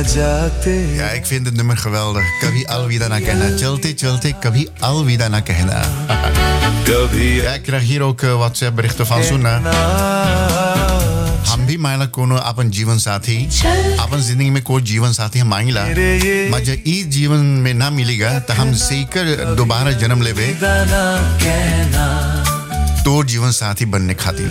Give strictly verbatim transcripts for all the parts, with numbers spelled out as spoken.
Ja, ik vind het nummer geweldig. Kabhi alvida na kehna. Chalte chalte kabhi alvida na kehna. Ja, ik krijg hier ook uh, WhatsApp berichten van Sunna. हम भी मांगला कोनो अपन जीवन साथी अपन जिंदगी में कोई जीवन साथी हम मांगला मगर इस जीवन में ना मिलेगा तो हम सीकर दोबारा जन्म लेवे तो जीवन साथी बनने खातिर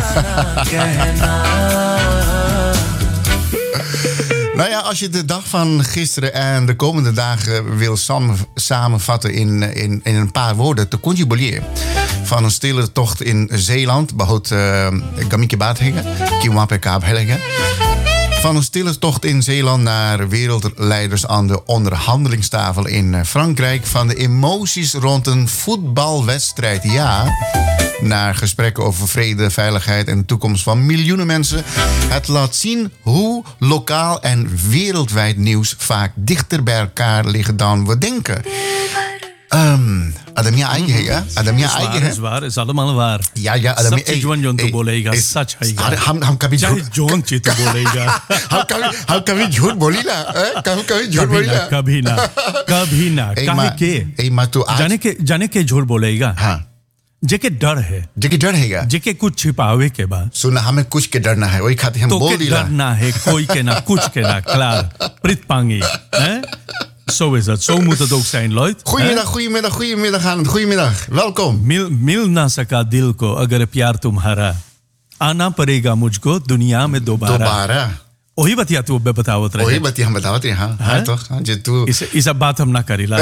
Nou ja, als je de dag van gisteren en de komende dagen wil samen, samenvatten in, in, in een paar woorden, dan kun je bolier. Van een stille tocht in Zeeland, behoud Gamike Baathigen, Kiwape Kaaphelgen. Van een stille tocht in Zeeland naar wereldleiders aan de onderhandelingstafel in Frankrijk. Van de emoties rond een voetbalwedstrijd, ja, naar gesprekken over vrede, veiligheid en de toekomst van miljoenen mensen. Het laat zien hoe lokaal en wereldwijd nieuws vaak dichter bij elkaar liggen dan we denken. Um, Adamia eigen है क्या? Adamia eigen है? इस बार इस allemaal waar. Ja ja. सब चीज one zone तो बोलेगा सच है हम हम कभी चाहे जोन चीज तो बोलेगा हम कभी हम कभी झूठ बोली ना कभी कभी झूठ बोली ना कभी ना कभी ना काहे के ए मा तू जाने के जाने के झूठ बोलेगा हाँ जेके डर है जेके डर हैगा जेके कुछ छिपावे के बाद सुना हमें कुछ के डरना है वही खाते हम बोल दिला डरना है कोई के ना कुछ के ना klaar Prit Pangi hè. Zo is het. Zo moet het ook zijn, Lloyd. Goedemiddag, goedemiddag, goedemiddag aan het. Goedemiddag. Welkom. Mil mil na saka dil ko agar pyar tumhara आना पड़ेगा मुझको दुनिया में दोबारा दोबारा वही बतिया तू अब बतावत रहे वही बतिया हम बतावत रहे हाँ हाँ तो हाँ जे तू इस इस बात हम ना Karila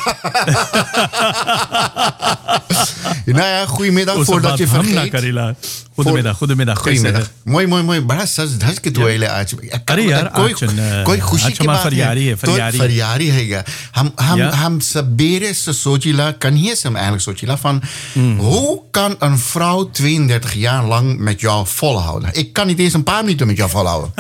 nou ja, goedemiddag voordat je vergeet. हम ना Karila goedemiddag goedemiddag goedemiddag mooi mooi mooi बड़ा सच धज के तू आइले आज अरे यार कोई कोई खुशी की बात फरियारी है फरियारी फरियारी हैगा हम हम हम सबेरे se sochila kan hier sem eigenlijk sochila van hoe kan een vrouw tweeëndertig jaar lang met jou volhouden? Ik kan niet eens een paar minuten met jou volhouden.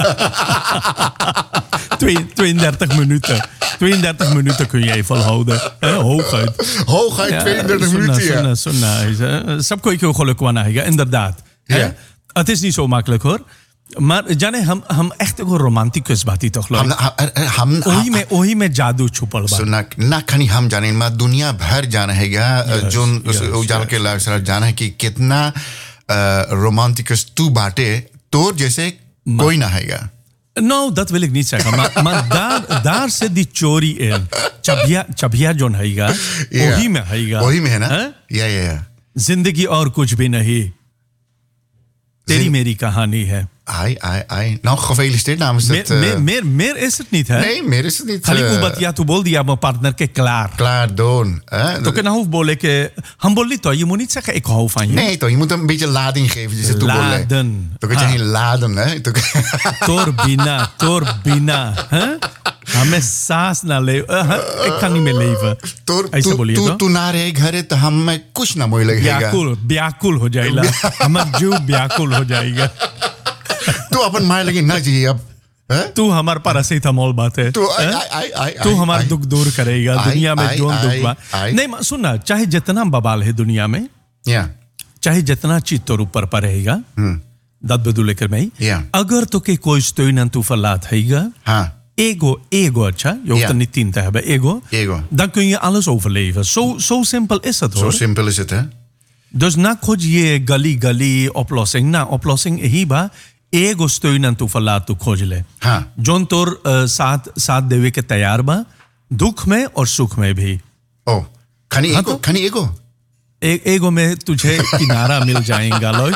tweeëndertig minuten. tweeëndertig minuten kun je volhouden. Eh, hooguit. Hooguit tweeëndertig minuten, ja. Sunna, sunna. Sab koi ko geluk wana हैगा, inderdaad. Ja. Het is niet zo makkelijk hoor. Maar जाने हम हम echt een romanticus बात ही तो खलो. हम हम ओही में ओही में जादू छुपल बा. सुना ना खानी हम जाने मा दुनिया भर जाना हैगा जो उजाल के लाग जाना है कि कितना romanticus तू बाटे तो जैसे कोई ना हैगा. Nou, dat wil ik niet zeggen. Maar, maar daar, daar zit die chori in. Chabia, chabia John Haiga. Ohi में हैगा. ओही में है ना? या या या. जिंदगी और कुछ भी नहीं. तेरी मेरी कहानी है. Ai, ai, ai. Nou, gefeliciteerd namens meer, het... Uh... Meer, meer, meer is het niet, hè? Nee, meer is het niet. खाली वो बतिया तू बोल दिया अपने पार्टनर के klaar. Klaar doen. Eh? तो कहना होफ बोले के हम बोल तो je moet niet zeggen ik hou van je. Nee, toch? Je moet een beetje lading geven. Dus laden. Toch kan je geen laden, hè? Tor bina, tor bina. हमें सांस ना ले ik kan niet meer leven. ऐसे बोलिए तो तू ना रहे घर तो हमें कुछ ना मोह लगेगा. व्याकुल व्याकुल हो जाएगा. हमारा जीव व्याकुल हो जाएगा. तू अपन मार लगे ना चाहिए अब. तू हमारे पैरासीटामोल बात है. तू तू हमारा दुख दूर करेगा दुनिया में जो दुख बा. नहीं सुनना चाहे जितना बवाल है दुनिया में. या. चाहे जितना चित्तोर ऊपर पर रहेगा. Dat bedoel ik ermee. Ja. Agar to ke koi steun en toeverlaat heiga. Ha. Ego, ego, tja. Je hoeft ja. er niet tien te hebben. Ego. Ego. Dan kun je alles overleven. Zo, zo simpel is het hoor. Zo simpel is het hè. Dus na khoj je gali gali oplossing. Na oplossing hiba. Ego steun en toeverlaat to khoj le. हाँ. जोन तोर साथ साथ देवे के तैयार बा दुख में और सुख में भी. ओ खानी ego खानी ego. ए, एगो में तुझे किनारा मिल जाएगा लॉय.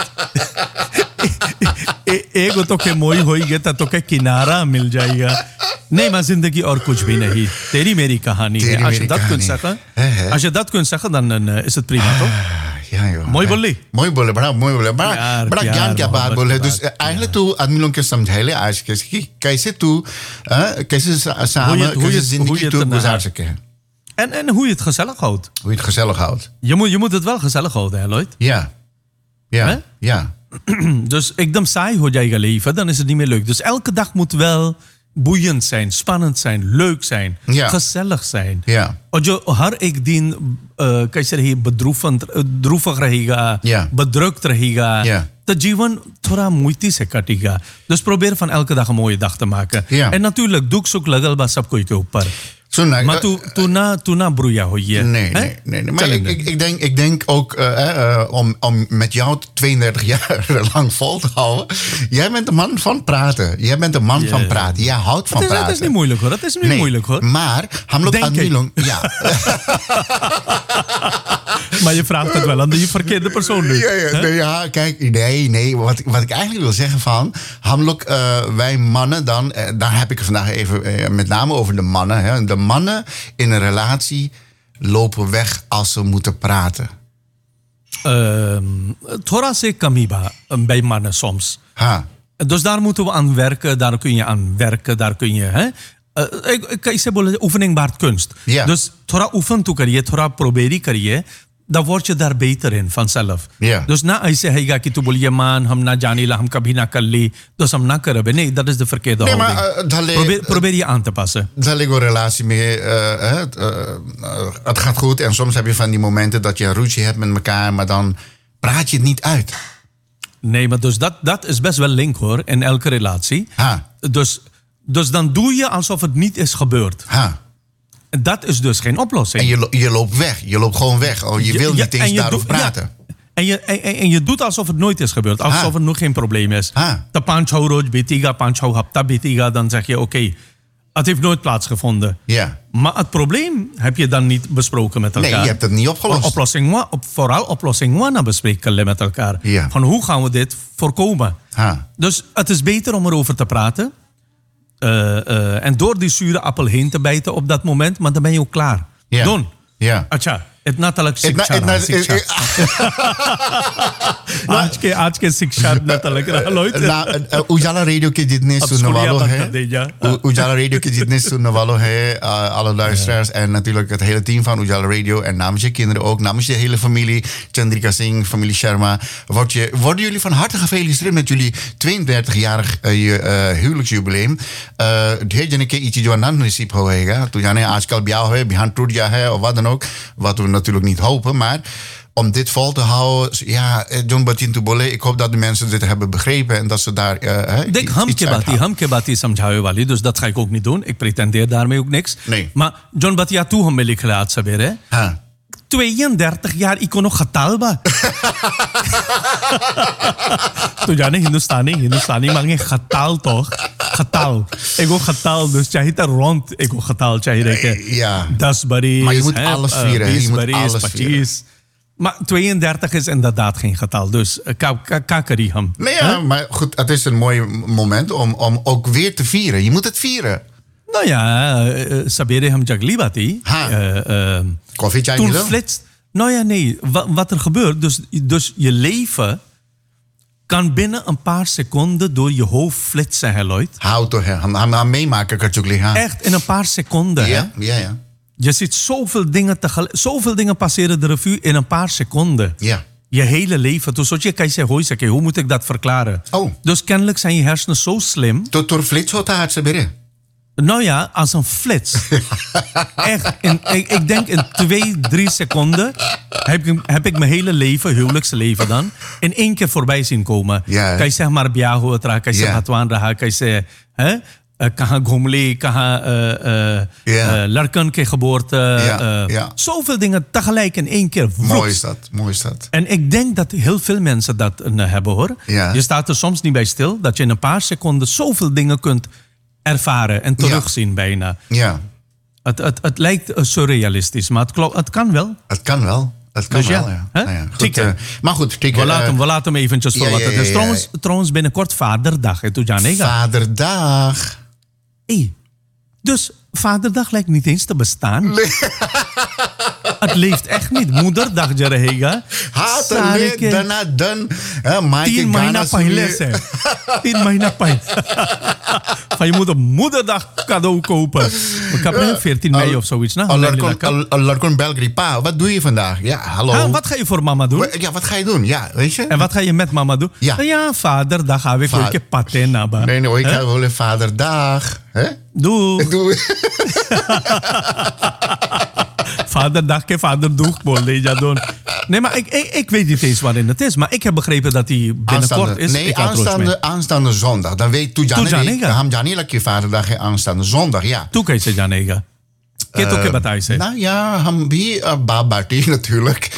एगो तो के मोई होई ता तो के किनारा मिल जाएगा. नहीं मां जिंदगी और कुछ भी नहीं. तेरी मेरी कहानी है. Als je dat kunt zeggen, als je dat kunt zeggen dan is het prima toch? Ja, joh. Mooi बोली. मोई बोले बड़ा मोई बोले बड़ा बड़ा ज्ञान क्या बात बोले. Dus eigenlijk तू आदमी लोग के समझाए ले आज के कि कैसे तू कैसे samen कैसे जिंदगी तू गुजार सके हैं. En, en hoe je het gezellig houdt. Hoe je het gezellig houdt. Je moet, je moet het wel gezellig houden, hè, Lloyd? Ja. Ja. He? Ja. Dus एकदम saai हो जाएगा leven, dan is het niet meer leuk. Dus elke dag moet wel boeiend zijn, spannend zijn, leuk zijn, Ja. gezellig zijn. Ja. और जो हर एक दिन अ, कैसे रही bedroevend droevig रहेगा, Ja. bedrukt रहेगा, Ja. de जीवन थोड़ा मुश्किल से कटेगा. Dus probeer van elke dag een mooie dag te maken. Ja. En natuurlijk दुख सुख लगल बा सब कोई के ऊपर. Zo, nou, Maar eh, तू तू ना तू ना broeia होई है. Nee, hè? nee, nee. nee. Maar Challenge. ik, ik, ik, denk, ik denk ook eh, eh, om, om met jou tweeëndertig jaar lang vol te houden. Jij bent een man van praten. Jij bent een man Ja. van praten. Jij houdt van Dat is, praten. dat is niet moeilijk hoor. Dat is niet Nee, moeilijk hoor. Maar, हम लोग Denk आदमी ik. लोग- ja. Maar je vraagt het wel aan de verkeerde persoon nu. Ja, ja, hè? nee, ja, kijk, nee, nee. Wat, wat ik eigenlijk wil zeggen van... Hamlok, eh, wij mannen dan... eh, daar heb ik het vandaag even eh, met name over de mannen. Hè. De mannen in een relatie lopen weg als ze moeten praten. Ehm, थोड़ा से कमी बा bij mannen soms. Ha. Dus daar moeten we aan werken, daar kun je aan werken, daar kun je... Hè? Uh, ik, ik, ik बोले oefening baart kunst. Ja. Dus थोड़ा oefen toe करिए, थोड़ा probeer करिए, dan word je daar beter in vanzelf. Ja. Dus na ऐसे हैगा कि तू बोलिए मान हम ना जाने ला हम कभी ना कर ली dus हम ना कर nee dat is de verkeerde Nee, houding. maar uh, dan probeer, probeer je aan te passen. Daar ligt een relatie mee. eh, hè, het, eh, eh, het gaat goed en soms heb je van die momenten dat je een ruzie hebt met elkaar, maar dan praat je het niet uit. Nee, maar dus dat, dat is best wel link hoor, in elke relatie. Ha. Dus, dus dan doe je alsof het niet is gebeurd. Ha. En dat is dus geen oplossing. En je, lo- je loopt weg. Je loopt gewoon weg. Oh, je wil Ja, niet en eens je daarover doet- ja. praten. En je, en, en- en je doet alsof het nooit is gebeurd. Alsof Ah. er nog geen probleem is. Ah. De पाँच छः रोज बीतेगा, पाँच छः हफ्ता बीतेगा, dan zeg je oké, okay, het heeft nooit plaatsgevonden. Ja. Maar het probleem heb je dan niet besproken met elkaar. Nee, je hebt het niet opgelost. Oplossing one, op, vooral oplossing one bespreken met elkaar. Ja. Van hoe gaan we dit voorkomen? Ha. Dus het is beter om erover te praten. Uh, uh, en door die zure appel heen te bijten op dat moment, maar dan ben je ook klaar. Ja. Don. Ja. अच्छा इतना तलक इतना- शिक्षा इतना- रहा, शिक्षा आज के आज के शिक्षा इतना तलक रहा लोहित ना, अ, उजाला रेडियो के जितने अब सुनने स्कूलिया वालों बंद हैं कर दे जा। U- Ujala Radio के जितने सुनने वालों हैं, uh, alle luisteraars en natuurlijk het hele team van Ujala Radio en namens je kinderen ook, namens je hele familie, Chandrika Singh, familie Sharma, word je, worden jullie van harte gefeliciteerd met jullie tweeëndertig-jarig uh, je, uh, huwelijksjubileum. ढेर जने के इची जो आनंद नसीब होएगा तो जाने आजकल ब्याह है बिहान टूट गया है और wat dan ook, wat we natuurlijk niet hopen, maar om dit vol te houden, ja, John Batin Tubole, ik hoop dat de mensen dit hebben begrepen en dat ze daar uh, देख iets हम के बाती uithalen. हम के बाती समझावे वाली dus dat ga ik ook niet doen. Ik pretendeer daarmee ook niks. Nee. Maar John Batia toe हम में लिख रहा आज सवेरे Ha. tweeëndertig jaar ik kon nog getal बा तो जाने हिंदुस्तानी हिंदुस्तानी मांगे खताल toch खताल एगो खताल dus चाहिए तो rond एगो खताल चाहिए रहे Ja. दस बरीस Maar je moet hè, alles eh, vieren, hè? Je बीस moet बरीस, alles पच्चीस. Maar tweeëndertig is inderdaad geen getal. Dus eh, ka, ka, ka kari hem. Nee, ja, maar goed, het is een mooi moment om, om ook weer te vieren. Je moet het vieren. Nou ja, eh, sabere hem jagli bati. Ha. Eh, eh, Koffie, chai, Toen Milo? flitst... Nou ja, nee. Wat, wat er gebeurt, dus, dus je leven kan binnen een paar seconden door je hoofd flitsen, hè, Lloyd. Houd toch, hè. Ham, ham, ham meemaken, Kartjukli. Ha. Echt, in een paar seconden. Ja, Hè? ja, ja. Je ziet zoveel dingen tegelijk. Zoveel dingen passeren de revue in een paar seconden. Ja. Je hele leven. Dus zoals je kan zeggen, hoi, zeg, hoe moet ik dat verklaren? Oh. Dus kennelijk zijn je hersenen zo slim. Tot door flitshot had ze bere. Nou ja, als een flits. Echt. In, ik, ik denk in twee, drie seconden heb ik, heb ik mijn hele leven, huwelijksleven dan, in één keer voorbij zien komen. Ja. Kan je zeggen, maar ब्याह हुआ था, कैसे Ja. हतवान रहा, कैसे है कहाँ घूम ली, कहाँ Ja. लड़कन के geboorte. Ja, eh, ja. Zoveel dingen tegelijk in één keer. Mooi Vloeks. is dat, mooi is dat. En ik denk dat heel veel mensen dat eh, hebben hoor. Ja. Je staat er soms niet bij stil dat je in een paar seconden zoveel dingen kunt ervaren en terugzien bijna. Ja, Het, het, het lijkt eh, surrealistisch, maar het, klopt, het kan wel. het kan wel. Het kan Dus ja, wel, ja. hè? Nou ja, goed, Tikken. eh, maar goed, tikken, We laten, eh, hem, we laten hem eventjes voor ja, wat ja, het ja, is. ja, Trouwens, ja. trouwens binnenkort Vaderdag. Hè, toen Janega. Vaderdag. Hey, dus Vaderdag lijkt niet eens te bestaan. Het leeft echt niet. Moederdag, Jarehega. Haat er weer, daarna dan. Hè, Mike तीन महीना Ghana पहले सुनिए. से तीन महीना पहले Van je moet een moederdag cadeau kopen. Ik heb uh, veertien mei of zoiets. Alarkon Belgrade. Pa, wat doe je vandaag? Ja, hallo. Ha, wat ga je voor mama doen? Ja, wat ga je doen? Ja, weet je? En wat ga je met mama doen? Ja, ja vaderdag ga ik een keer paté naba. Nee, nee, ik ga wel een vaderdag. Hè? Doe. Doe. Vaderdag ke vaderdoeg bolde je doen. Nee, maar ik, ik, ik weet niet eens waarin het is. Maar ik heb begrepen dat hij binnenkort aanstaande, is. Nee, aanstaande, aanstaande zondag. Dan weet je, Janega. Ham Janela ke vaderdag aanstaande zondag, ja. Toen kan je Janega. Kijk ook wat hij zei. Nou ja, ham bi uh, babati natuurlijk.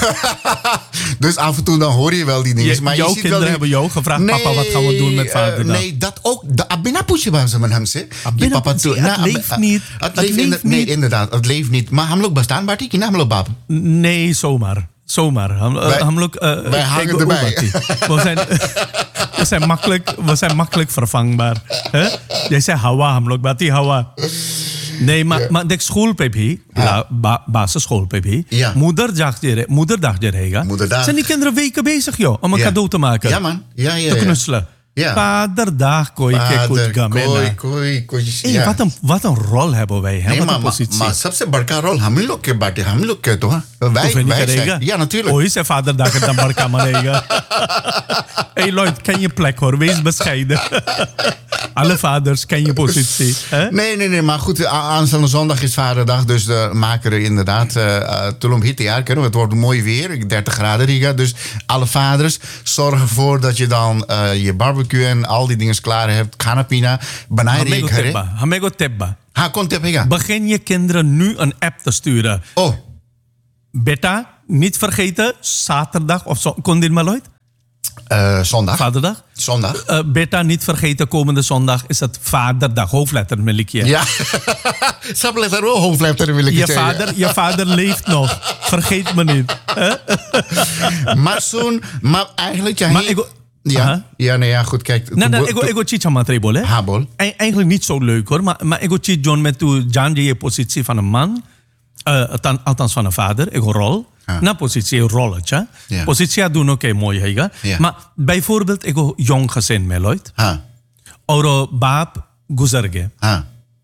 Dus af en toe dan hoor je wel die dingen. Je, maar jouw je ziet kinderen wel die... hebben jou gevraagd, nee, papa, wat gaan we doen met vaderdag? Uh, nee, dat ook. Abina pusje bij ze met hem ze. Papa toe. Het nou, leeft niet. Het leeft, leeft niet. Nee, inderdaad, het leeft niet. Maar hem ook bestaan, Bartie? Kina hem ook bab? Nee, zomaar. Zomaar. Ham, uh, wij, ham ook, uh, wij hangen ik, erbij. We zijn, we, zijn makkelijk, we zijn makkelijk vervangbaar. Huh? Jij zei hawa, ham ook bati hawa. Nee, maar, yeah. maar de school pe bhi, ja. ba, basisschool pe bhi, ja. moederdag moederdag रहेगा. Moederdag. Zijn die kinderen weken bezig, joh, om een ja. cadeau te maken. Ja, man. Ja, ja, te knutselen. Ja. Vaderdag, kooi, Vader, kooi, kooi, kooi. Hey, ja. wat, een, wat een rol hebben wij, hè? Nee, wat maar, een positie. Maar सबसे बड़का rol हम लोग के बाटे, हम लोग के तो wij, wij zijn. Ja, natuurlijk. Ooit zijn vaderdag en dan barka marega. Hey, Lloyd, ken je plek hoor, wees bescheiden. Alle vaders, ken je positie. Hè? Nee, nee, nee, maar goed, aanstaande zondag is vaderdag, dus we maken er inderdaad tulum hit jaar kunnen. Het wordt mooi weer, dertig graden Riga. Dus alle vaders, zorg ervoor dat je dan uh, je barbecue en al die dingen klaar hebt. Kanapina, banai rekere. Hamego tebba. Ha, kon tebba. Begin je kinderen nu een app te sturen. Oh. Beta, niet vergeten, zaterdag of zo, kon dit maar nooit? Uh, zondag. Vaderdag? Zondag. Uh, beta, niet vergeten, komende zondag is het vaderdag. Hoofdletter wil ik je. Ja. Subletter ook hoofdletter wil ik je. Je vader, je vader leeft nog. Vergeet me niet. Maar zo'n, maar eigenlijk... Ja, maar ik, ja, uh-huh. ja, nee, ja, goed, kijk. Nou, nou, ik wil iets maatregel, hè? Habol. Eigenlijk niet zo leuk, hoor. Maar, maar ik wil iets doen met de positie van een man. Uh, althans van een vader. Ik rol. Ja. Na positie rolletje. Ja. Positie doen ook mooi hega. Ja. Maar bijvoorbeeld ik heb jong gezin met Lloyd. Ha. Oro baap guzarge. Ha.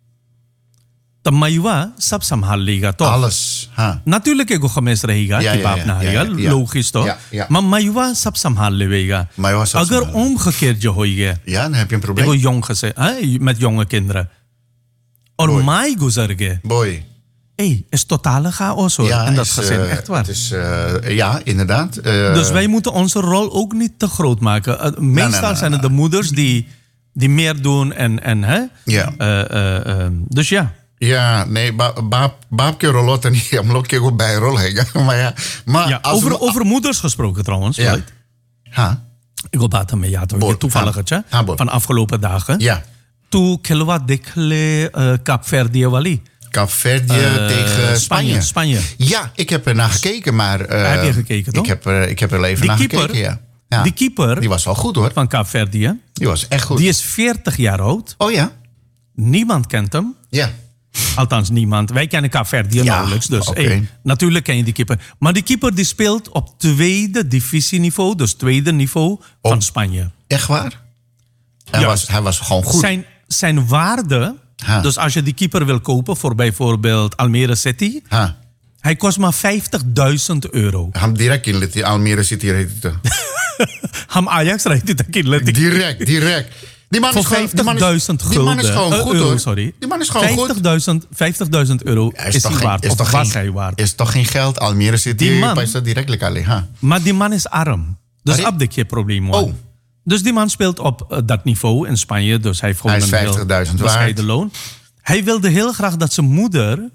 Dan mayuwa sab samhal liga toch? Alles. Ha. Natuurlijk ik heb gemis रहेगा ja, कि बाप ja, ना ja, रहेगा ja, logisch toch? Ja, ja. Maar mayuwa sab samhal लेगा. Agar omgekeerd je hoige. Ja, dan heb je een probleem. Ik heb jong gezin, hè, met jonge kinderen. Or mai guzarge. Boy. Hey, is totale chaos hoor. Ja, en dat is, gezin, uh, echt waar. Is, uh, ja, inderdaad. Uh, dus wij moeten onze rol ook niet te groot maken. Uh, meestal no, no, no, zijn het de moeders die, die meer doen en... en hè? Ja. Uh, uh, uh, dus ja. Ja, nee, baap ke rolot en hem lok ke go bij rol hega. Maar ja, maar ja, over, we, over moeders gesproken trouwens. Ja. Ha. Ik wil baten met ja, toch? Toevallig het, ja. Van afgelopen dagen. Ja. Toen kelwa dekle uh, Kaapverdië wali. Kaapverdië uh, tegen Spanje. Spanje. Ja, ik heb er naar gekeken, maar... Uh, heb je gekeken, toch? Ik heb er, ik heb er even die naar keeper, gekeken, ja. ja. Die keeper... Die was wel goed, hoor. Van Kaapverdië. Die was echt goed. Die is veertig jaar oud. Oh ja? Niemand kent hem. Ja. Althans, niemand. Wij kennen Kaapverdië ja, nauwelijks. Dus okay. hey, natuurlijk ken je die keeper. Maar die keeper die speelt op tweede divisieniveau. Dus tweede niveau oh. van Spanje. Echt waar? Hij, was, hij was gewoon goed. Zijn, zijn waarde... Ha. Dus als je die keeper wil kopen voor bijvoorbeeld Almere City... Ha. Hij kost maar vijftigduizend euro. Ham direct in Leti, Almere City reed het. Ham Ajax reed het in Leti. Direct, direct. Die man voor vijftigduizend gulden. Die man is gewoon goed, uh, euro, hoor. Sorry. Die man is gewoon vijftigduizend, vijftigduizend euro ja, is, is hij waard. Is of was geen, hij waard. Is toch geen geld? Almere City die man, is direct lekker. Ha. Maar die man is arm. Dus heb ik je probleem. Oh. Dus die man speelt op uh, dat niveau in Spanje. Dus hij heeft gewoon hij is vijftigduizend een bescheiden loon. Hij wilde heel graag dat zijn moeder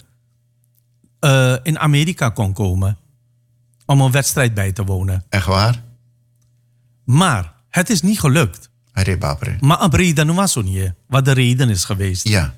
uh, in Amerika kon komen. Om een wedstrijd bij te wonen. Echt waar? Maar het is niet gelukt. Rebapre. Maar Abrida nu was niet, wat de reden is geweest. Ja.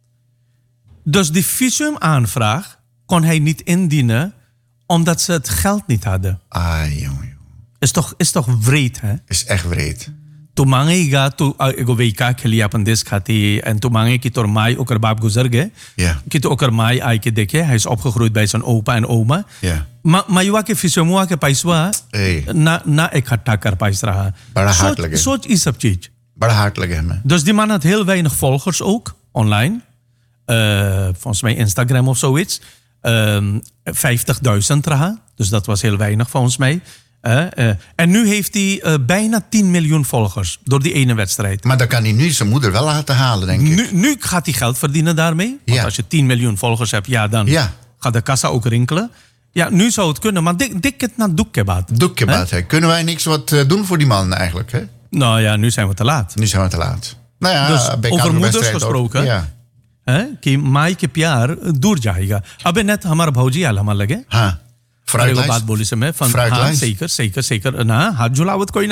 Dus die visumaanvraag kon hij niet indienen, omdat ze het geld niet hadden. Ah, jongen. Is toch, is toch wreed, hè? Is echt wreed. Toen mange ik toen ik weet ik jullie op een disk had en toen mange ik door mij ook er baab guzerge. Ja. Ik ook er mij eigenlijk dikke. Hij is opgegroeid bij zijn opa en oma. Ja. Maar maar je wakke visiomo wakke paiswa. Na na ik had takker paisra. Bड़ा हाथ लगे. सोच इस सब चीज Bada hartelijk hem. Dus die man had heel weinig volgers ook, online. Uh, volgens mij Instagram of zoiets. Uh, vijftigduizend raha. Dus dat was heel weinig volgens mij. Uh, uh, en nu heeft hij uh, bijna tien miljoen volgers door die ene wedstrijd. Maar dan kan hij nu zijn moeder wel laten halen, denk ik. Nu, nu gaat hij geld verdienen daarmee. Want ja. als je tien miljoen volgers hebt, ja, dan ja. gaat de kassa ook rinkelen. Ja, nu zou het kunnen, maar dik, dik het naar doekkebaat. Doekkebaat, hè? Kunnen wij niks wat uh, doen voor die man eigenlijk, hè? Nou ja, nu zijn we te laat. Nu zijn we te laat. Nou ja, dus over moeders gesproken. Ja. कि माई के प्यार दूर जाएगा अबे नेट हमारा भौजी आला हमार लगे हाँ फ्राइड बात बोली से मैं फन हाँ सही कर सही कर सही कर ना हाथ झुलावत कोई ना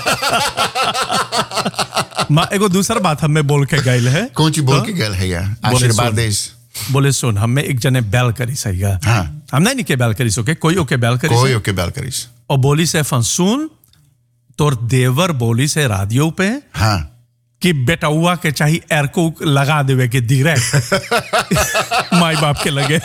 माँ एगो दूसरा बात हमें बोल के गए है कौन सी बोल के गए है यार आशीर्वाद देश बोले सुन हमें एक जने बैल करी सही है हाँ हमने नहीं के बैल करी सो के कोई ओके बैल करी कोई ओके बैल करी और बोली से फन सुन तोर देवर बोली से रेडियो पे हाँ कि बेटा हुआ के चाहिए एर को लगा देवे के डायरेक्ट माई बाप के लगे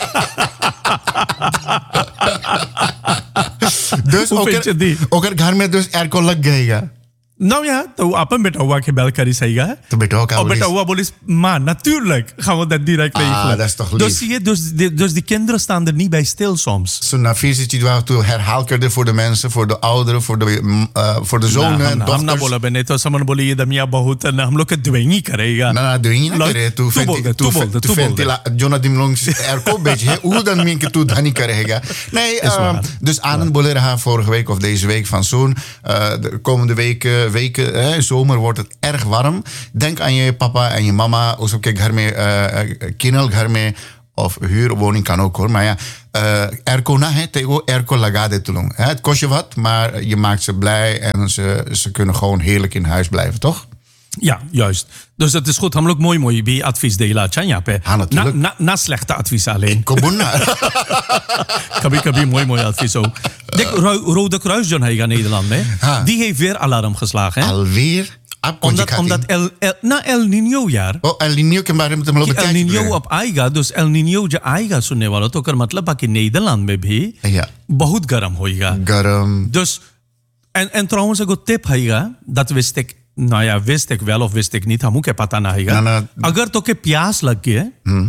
dus ook er घर में dus एर को लग गएगा Nou ja, toen appen met Owa gebeld kan zeggen. Toen met Owa Of met Owa bolis, maar natuurlijk gaan we dat direct regelen. Ah, dat is toch lief. Dus zie je, dus, dus die kinderen staan er niet bij stil soms. Zo'n so, situatie herhaalkerde voor de mensen, voor de ouderen, voor de, uh, voor de zonen en dochters. हम ना बोला बने तो समन बोली ये दमिया बहुत ना हम लोग के द्वेंगी करेगा. ना ना द्वेंगी ना करे तू फेंटी तू तू फेंटी जोना दिमलोंग erko beetje hoe dan minke toe dan niet krijgen. Nee, uh, dus Anand बोले रहा vorige week of deze week van zo'n uh, de komende weken weken, hè, zomer wordt het erg warm. Denk aan je papa en je mama. Uske घर में किनल घर में of huurwoning kan ook hoor. Maar ja, uh, airco na है तो वो airco लगा दे तुम. Het kost je wat, maar je maakt ze blij en ze, ze kunnen gewoon heerlijk in huis blijven, toch? Ja, juist. Dus het is goed. हम लोग mooi mooi भी advies देला अच्छा यहाँ पे. हाँ natuurlijk. ना ना slechte advies alleen. Kobuna. कभी कभी mooi mooi advies ook. Denk, Rode Kruis John Heiga Nederland, hè? Die heeft weer alarm geslagen, hè? Alweer? Omdat, omdat El, El, na El Niño jaar. Oh, El Niño के बारे में तो मतलब El Niño अब आएगा, dus El Niño जो आएगा सुनने वाला तो कर मतलब बाकी Nederland में भी ja. बहुत गर्म होएगा. गर्म. Dus en en trouwens een tip होएगा, dat wist ik. Nou ja, wist ik wel of wist ik niet, हम के पता ना होएगा. अगर तो के प्यास लग गई है,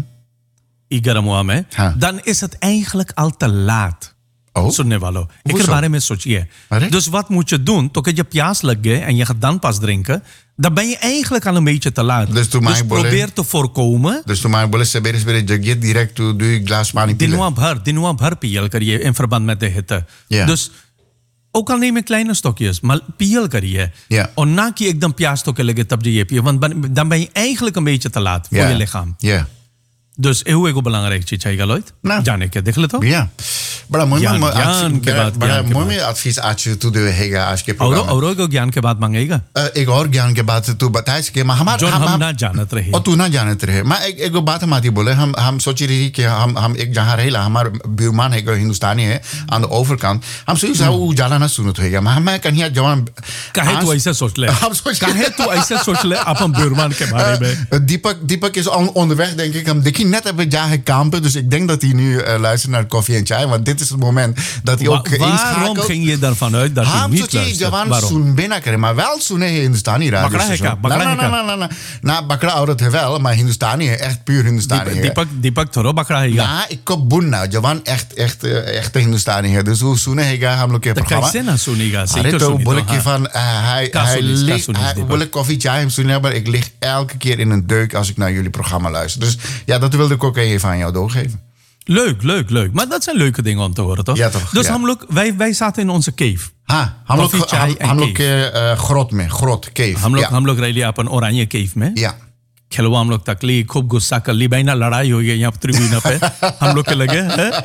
ई गर्म हुआ में, dan is het eigenlijk al te laat. Oh. सुनने वालों एक बारे में सोचिए. Dus wat moet je doen? तो je प्यास लग गए en je gaat dan pas drinken, dan ben je eigenlijk al een beetje te laat. Dus, dus probeer te voorkomen. Dus toen mij बोले सबेरे सबेरे जगिए direct तो दो glaas पानी पी ले. दिनवा भर दिनवा भर पियल करिए in verband met de hitte. Yeah. Dus ook al neem je kleine stokjes, maar piel kariye. Yeah. En na ki ekdam प्यास तो के लगे तब je piye, want dan ben je eigenlijk een beetje te laat voor yeah. je lichaam. Ja. Yeah. Dus hoe एक belangrijk चीज है गलोइत जाने के देख ले तो या बड़ा मोह में ज्ञान के बाद बड़ा मोह में एडवाइस आज तू देगा आज के प्रोग्राम और और को ज्ञान के बाद मांगेगा एक और ज्ञान के बाद तू बताए कि हमारा जो हम ना जानत रहे और तू ना जानत रहे मैं एक एक बात हम आती बोले हम हम सोची रही कि हम हम एक जहां रहेला हमारा बुरमान है हिंदुस्तानी है ऑन द ओवरकाउंट हम सोची सा वो जाला ना सुनत होएगा मैं मैं कन्या जवान काहे तू ऐसे सोच ले हम सोच काहे तू ऐसे सोच ले अपन बुरमान के बारे में दीपक दीपक is onderweg denk ik हम देखी net hebben ja kampen, dus ik denk dat hij nu uh, luistert naar koffie en chai, want dit is het moment dat hij ook Wa- inschakelt. Waarom ging je ervan uit dat hij niet luistert? Waarom? Binnen maar wel सुने Hindustani radio. Bakra है क्या? Bakra है क्या? ना ना ना ना bakra औरत है wel, maar Hindustani है echt puur Hindustani है. दीपक दीपक थोड़ा bakra है क्या? ना ik को बुन्ना जवान echt echt echt Hindustani है, dus hoe सुने है हम लोग के programma. कैसे ना सुनेगा? Zeker तो बोले कि van hij hij ligt बोले koffie chai hem सुने, maar ik lig elke keer in een deuk als ik naar jullie programma luister. Dus ja, dat wilde ik ook even aan jou doorgeven. Leuk, leuk, leuk. Maar dat zijn leuke dingen om te horen, toch? Ja, toch? Dus ja. Hamlook, wij, wij zaten in onze cave. Ha, Hamlook, Hamlook uh, grot में, grot, cave. हम लोग हम लोग रह लिया अपन ओरानिया केव में. Ja. खेलवा हम लोग तकली खूब गुस्सा कर ली भाई ना लड़ाई हो गई यहाँ ट्रिब्यून पे हम लोग के लगे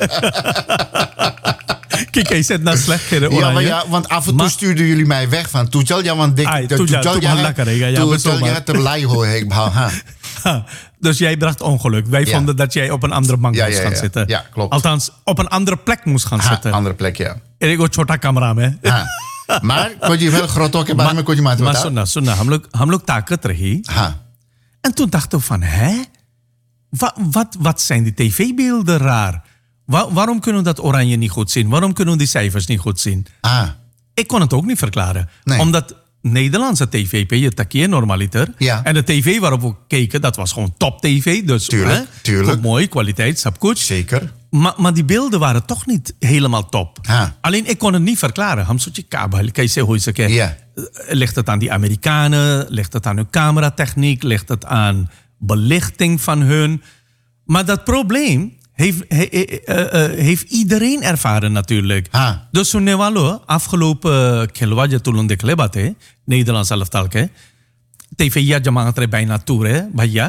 कि कैसे इतना slecht खेले ja, maar ja, want af en toe stuurden jullie mij weg van toetel ja, want dik toetel ja toetel ja te blij hoor ik ha. Dus jij bracht ongeluk. Wij ja. vonden dat jij op een andere bank ja, moest ja, gaan ja. zitten. Ja, klopt. Althans, op een andere plek moest gaan ha, zitten. Andere plek, ja. En ik ook छोटा कमरा में. Maar kon je wel grotto के बारे में कुछ मालूम था? सुनना सुनना हम लोग हम लोग ताकत रही. हाँ. En toen dachten we van, hè? Wat, wat, wat zijn die tv-beelden raar? Wa- waarom kunnen we dat oranje niet goed zien? Waarom kunnen we die cijfers niet goed zien? Ah. Ik kon het ook niet verklaren. Nee. Omdat Nederlandse tv, je takie normaliter. Ja. En de tv waarop we keken, dat was gewoon top tv. Dus, Tuurlijk, hè, tuurlijk. Goed, mooi, kwaliteit, sabkoet. Zeker. Maar, maar die beelden waren toch niet helemaal top. Ha. Alleen ik kon het niet verklaren. Hamsoetje kabel, kan je zeggen hoe ze kijken. Ja. Ligt het aan die Amerikanen? Ligt het aan hun cameratechniek? Ligt het aan belichting van hun? Maar dat probleem heeft, he, he, uh, uh, heeft iedereen ervaren natuurlijk. Ha. Dus toen Newalo afgelopen kilwaja tulun de klebate, Nederlands elftal ke, tv ja jamang tre bijna toer hè, baya.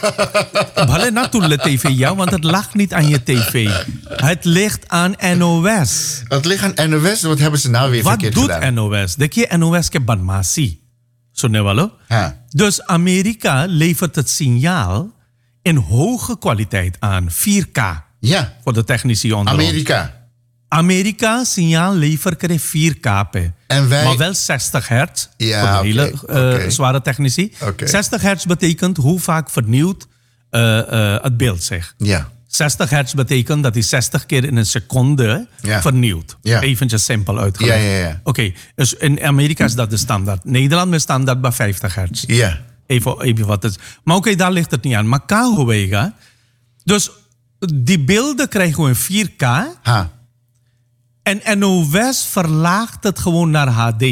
Bale natuurlijk tv ja, want het lag niet aan je tv. Het ligt aan N O S. Het ligt aan N O S, wat hebben ze nou weer Wat verkeerd doet gedaan? N O S? De keer N O S ke banmasi. Zo Newalo. Ha. Dus Amerika levert het signaal in hoge kwaliteit aan, vier K. Ja, Voor de technici onder ons. Amerika. Amerika signaal levert kreeg vier K. En wij... Maar wel zestig hertz. Ja, voor de oké, hele uh, oké. zware technici. Oké. zestig hertz betekent hoe vaak vernieuwt uh, uh, het beeld zich. Ja. zestig hertz betekent dat hij zestig keer in een seconde Ja. vernieuwt. Ja. Eventjes simpel uitgelegd. Ja, ja, ja. Oké, dus in Amerika is dat de standaard. Nederland is standaard bij vijftig hertz. Ja. Even, even wat is. Maar oké, daar ligt het niet aan. Maar K-Wega. Dus die beelden krijgen we in vier K. Ha. En N O S verlaagt het gewoon naar H D.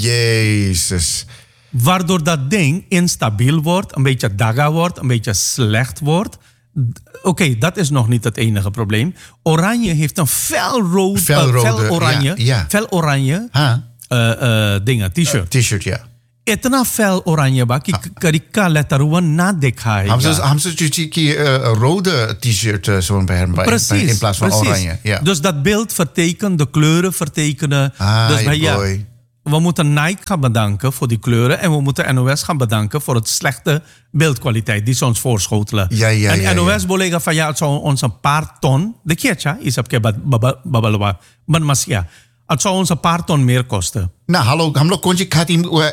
Jezus. Waardoor dat ding instabiel wordt, een beetje daga wordt, een beetje slecht wordt. Oké, okay, dat is nog niet het enige probleem. Oranje heeft een felrood, Felrode, uh, fel oranje, ja, ja. fel oranje Ha. uh, uh, dingen, t-shirt. T-shirt, ja. Itna fel oranje ba ki karika letterwan na dikhai. Hebben ze hebben ze die uh, rode T-shirt uh, zo bij hem bij, Precies, in plaats van precies. oranje. Ja. Dus dat beeld vertekent, de kleuren vertekenen. Ah, dus bij, ja, boy. we moeten Nike gaan bedanken voor die kleuren. En we moeten N O S gaan bedanken voor het slechte beeldkwaliteit die ze ons voorschotelen. Ja, ja, en ja, N O S ja. bolega van ja, het zou ons een paar ton. De keertje is op babalwa. Maar masya. Het zou ons een paar ton meer kosten. Nou, hallo, हम लोग कौन सी खाती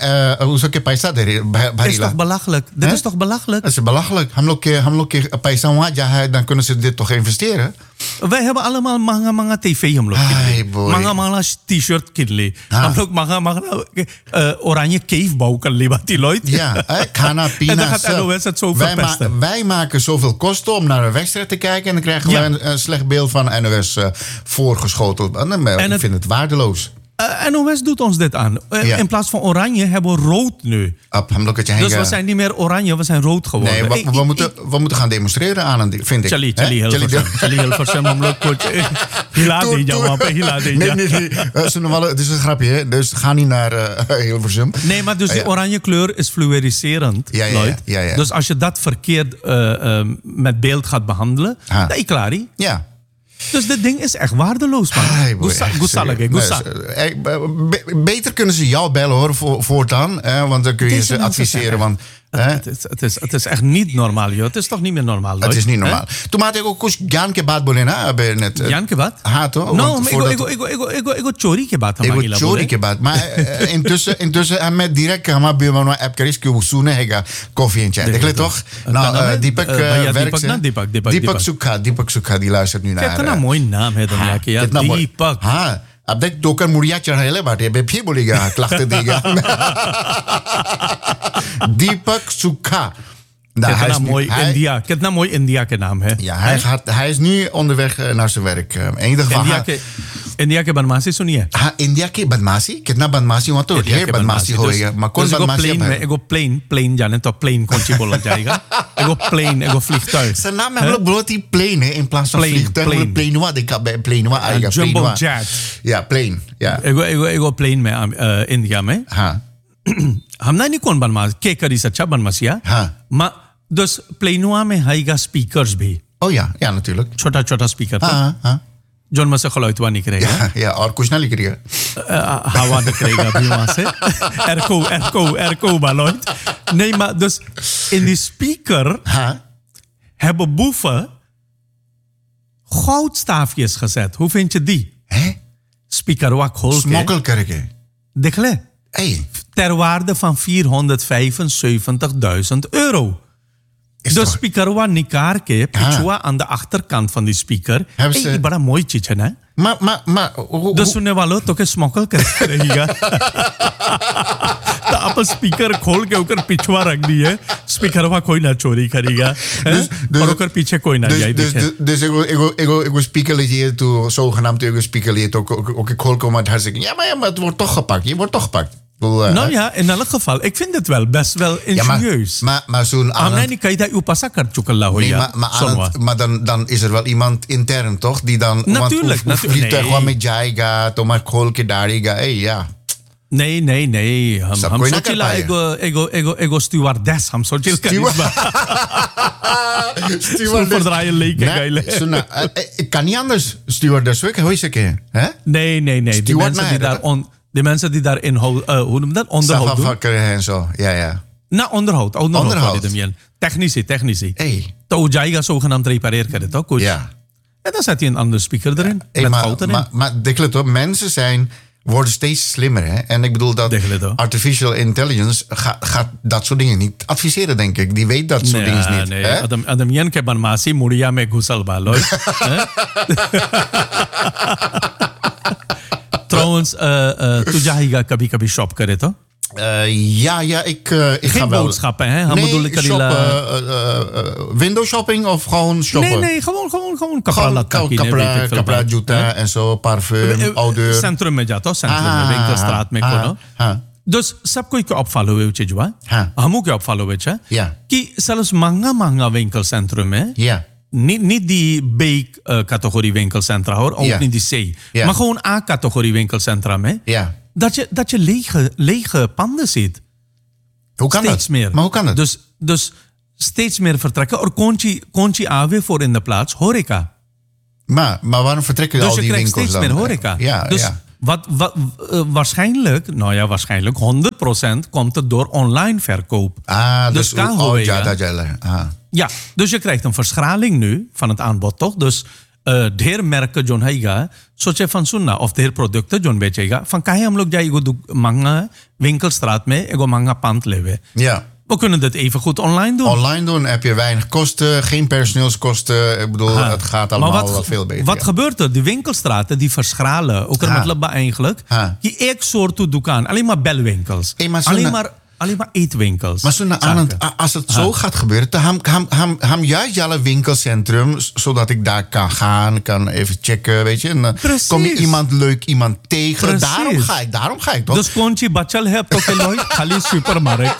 उसके पैसा दे रहे Dat भरी is toch belachelijk? Dit Hè? is toch belachelijk? Dat is belachelijk. हम लोग के हम लोग के पैसा वहाँ जहाँ है, dan kunnen ze dit toch investeren? Wij hebben allemaal manga manga tv हम लोग Ai, boy. manga manga t-shirt Kinley हाँ. हम लोग manga manga uh, oranje cave bouw kan die Lloyd. Ja, hè, Ghana, Pina. En dan gaat zelf. N O S het zo wij, verpesten. wij maken zoveel kosten om naar een wedstrijd te kijken en dan krijgen Ja. we een, een slecht beeld van N O S uh, voorgeschoteld. En dan, uh, En ik het- vind het waardeloos. Uh, N O S doet ons dit aan. Uh, Ja. In plaats van oranje hebben we rood nu. Op, हम लोग के Dus चाहेंगे- we zijn niet meer oranje, we zijn rood geworden. Nee, we, Ik- we, ik- moeten, we moeten gaan demonstreren aan een ding, vind ik. Chali, Hè? chali, Chali, Hilversum. Chali, Hilversum, हम लोग कुछ हिला Toer, दे toer. जाओ, पे हिला दे Nee, जाओ. nee, nee. Uh, Sunnewalle, het is een grapje, hè? Dus ga niet naar uh, Hilversum. Nee, maar dus die Ja. oranje kleur is fluoriserend, Ja, ja, ja. Lloyd. Ja, ja. Dus als je dat verkeerd uh, uh, met beeld gaat behandelen, Ah. dan is klaar. hè? Ja. Dus dit ding is echt waardeloos, man. Ai, boy, Gusta- echt Gustalige, serieus. gusta. Nee, eh, be- beter kunnen ze jou bellen hoor, voor, voortaan. Hè, want dan kun je Deze ze mensen adviseren. zijn Want, hè, Het is, het, is, het is echt niet normaal, joh. Het is toch niet meer normaal, Lloyd? het is niet Hè? normaal. Toen had ik ook kuch ज्ञान के बाद बोले ना अब net. eh, Jan ke baat? हाँ तो No, want maar voordat- ego, ego, ego, ego, ego chori ke baat Ego हमारी ला चोरी बोले. के बाद मैं eh, intussen intussen en met direct हमारा बीमा ऐप करिस कि वो सुने हैगा कॉफी एंड चाय देख ले toch kan nou dat, eh, hè? Deepak Eh, eh, भैया werkt Deepak ze. ना, Deepak, Deepak, Deepak Deepak. Sukha Deepak Sukha die luistert nu naar कितना eh, मोई नाम है दुनिया के यार कितना मोई- दीपक हाँ अब देख टोकन मुड़िया चढ़ाएले बाटे बे फिर बोलेगा क्लाखते देगा दीपक सुखा Nou, hij कितना is nu- मोई hij- इंडिया कितना मोई इंडिया के नाम है Ja, hij, gaat, hij is nu onderweg eh, naar zijn werk. eh, In ieder geval. India हाँ, के इंडिया के बनमासी सुनिए हाँ, इंडिया की बदमाशी कितना बदमाशी हुआ तो इंडिया ढेर के बदमाशी होएगा dus, maar कौन dus एगो बदमाशी प्लेन अब में है? एगो प्लेन प्लेन जाने तो प्लेन कौन सी बोला जाएगा एगो प्लेन एगो vliegtuig Zijn naam hebben we bloot die plane hè, in plaats van Plane, vliegtuig. plane. Plane. Plane wat ik heb bij plane wat Een eigenlijk. jumbo plane wat. jet Ja, plane. Ja. एगो एगो एगो प्लेन में uh, India में Ha. हमने नहीं कौन बनमास के करी सच्चा बनमासिया हाँ. मा dus प्लेनुआ में हाईगा स्पीकर्स भी Oh ja, ja natuurlijk. छोटा छोटा स्पीकर Ha, ha. जोन में से geluid वहाँ निकलेगा Ja, ja, और कुछ ना लिख रही है. uh, हवा निकलेगा भी वहाँ से airco airco airco baloid nee maar dus in die speaker Ha. hebben boeven goudstaafjes gezet. Hoe vind je die? Hè? Speaker wak holke. Smokkel kerken. Dekle. Hey. Ter waarde van vierhonderdvijfenzeventigduizend euro. Is de toch- speaker wa nikar ke, pichua aan de achterkant van die speaker. Hebben Hey, ze- bada mooi chीज है ना? Maar, maar, maar... hoe- De hoe- सुनने वालों तो के स्मोकल कर रहेगा तो आप स्पीकर खोल के ऊपर पिछवा रख दिए स्पीकर वहाँ कोई ना चोरी करेगा हैं? Dus- dus- और ऊपर पीछे कोई ना Dus, जाए dus, देखे dus, dus ik wil- ik wil- ik wil- ik wil speakerlied toe, zogenaamd ik wil speakerlied ook, ook, ook ik hoor komen uit hartstikke. Ja, maar, ja, maar het wordt toch gepakt. Je wordt toch gepakt. Ik bedoel, eh, nou ja, in elk geval, ik vind het wel best wel ja, maar, ingenieus. maar, maar zo'n हमने Anand- नहीं कही था उपasa कर चुका ला हो Nee, या maar, maar, Sonwa. Anand- maar dan, dan is er wel iemand intern, toch? Die dan... want Natuurlijk, hoe- hoe natuurlijk. vliegtuig Nee. gewoon met Jaiga, Thomas Kolke, Dariga. Hey, ja. नहीं नहीं नहीं हम सब हम कोई ना कर सोचिला पाएगा। एगो एगो एगो एगो स्टीवर्डेस हम सोचिल Steward- Super draaien leken Nee, geile. zo nou, eh, eh, ik kan niet anders. Stewardess, hoe is het? Hè? Nee, nee, nee. Die Steward mensen die Meijer, daar, on, die mensen die daar inhoud, uh, hoe noem je dat? Onderhoud doen. Safavakker en zo. Ja, ja. Na onderhoud, onderhoud. Onderhoud. Onderhoud. Onderhoud. Technici, technici. Hey. तो जाएगा zogenaamd repareer करे तो कुछ. Ja. En dan zet hij een andere speaker erin. Hey, met maar, goud erin. maar, maar Dikkelen, hoor, mensen zijn, worden steeds slimmer. Hè? En ik bedoel dat Dikkelen, hoor. artificial intelligence ga, gaat dat soort dingen niet adviseren, denk ik. Die weet dat soort dingen niet. nee. Hè? Adam, Adam yan ke banmasi mudia me घुसल बालोय. Trouwens, uh, uh, तू जाएगा कभी कभी शॉप करे तो? Eh, ja, ja, ik, eh, ik ga Geen wel... boodschappen, hè? Han Nee, bedoel ik shoppen, la- eh, eh, eh, window shopping of gewoon shoppen? Nee, nee, gewoon, gewoon, gewoon kapra Gewoon laten ka- kiezen, kapra, weet ik veel kapra, wat. juta en zo, parfum, Eh, odeur. Centrum में जाता हूँ, centrum Ah, में, winkelstraat में ah, कोनो. ah. Dus सबको एक opvallen हुए चीज हुआ हाँ. हमू के opvallen हुए छे Ja. कि zelfs महंगा महंगा winkelcentrum में Ja. niet, niet die B-categorie winkelcentra hoor, ook Ja. niet die C, Ja. maar gewoon A-categorie winkelcentra mee. Ja. Dat je, dat je lege, lege panden ziet. Hoe kan steeds dat? meer. Maar hoe kan dat? Dus, dus steeds meer vertrekken. Er komt je A weer voor in de plaats, horeca. Maar, maar waarom vertrekken Dus al je die krijgt winkels steeds dan? meer horeca. Ja, dus ja. Wat, wat, uh, waarschijnlijk, nou ja, waarschijnlijk honderd procent komt het door online verkoop. Ah, dus, Dus oh, K-horeca. ja, dat jij. Ah. Ja, dus je krijgt een verschraling nu van het aanbod, toch? Dus uh, de heer merken John Heiga, soche van Sunna, of de heer producten John Bechega, van kahe हम लोग जाए एगो manga winkelstraat में एगो manga pand लेवे. Ja. We kunnen dit even goed online doen. Online doen heb je weinig kosten, geen personeelskosten. Ik bedoel, Ha. het gaat Maar allemaal wat, wel veel beter. Wat ja. gebeurt er? Die winkelstraten die verschralen. Ook er Ha. met labba eigenlijk. Ha. Die één soort dukaan. Alleen maar belwinkels. Hey, maar zo alleen, na- maar, alleen maar eetwinkels. Maar zo naar Zaken. Anand, a- als het zo gaat gebeuren, dan ham, ham, ham, ham juist jouw winkelcentrum, z- zodat ik daar kan gaan, kan even checken, weet je. En dan Precies. kom je iemand leuk, iemand tegen. Precies. Daarom ga ik, daarom ga ik toch. Dus kontje bachal है तो के लोग खाली supermarkt.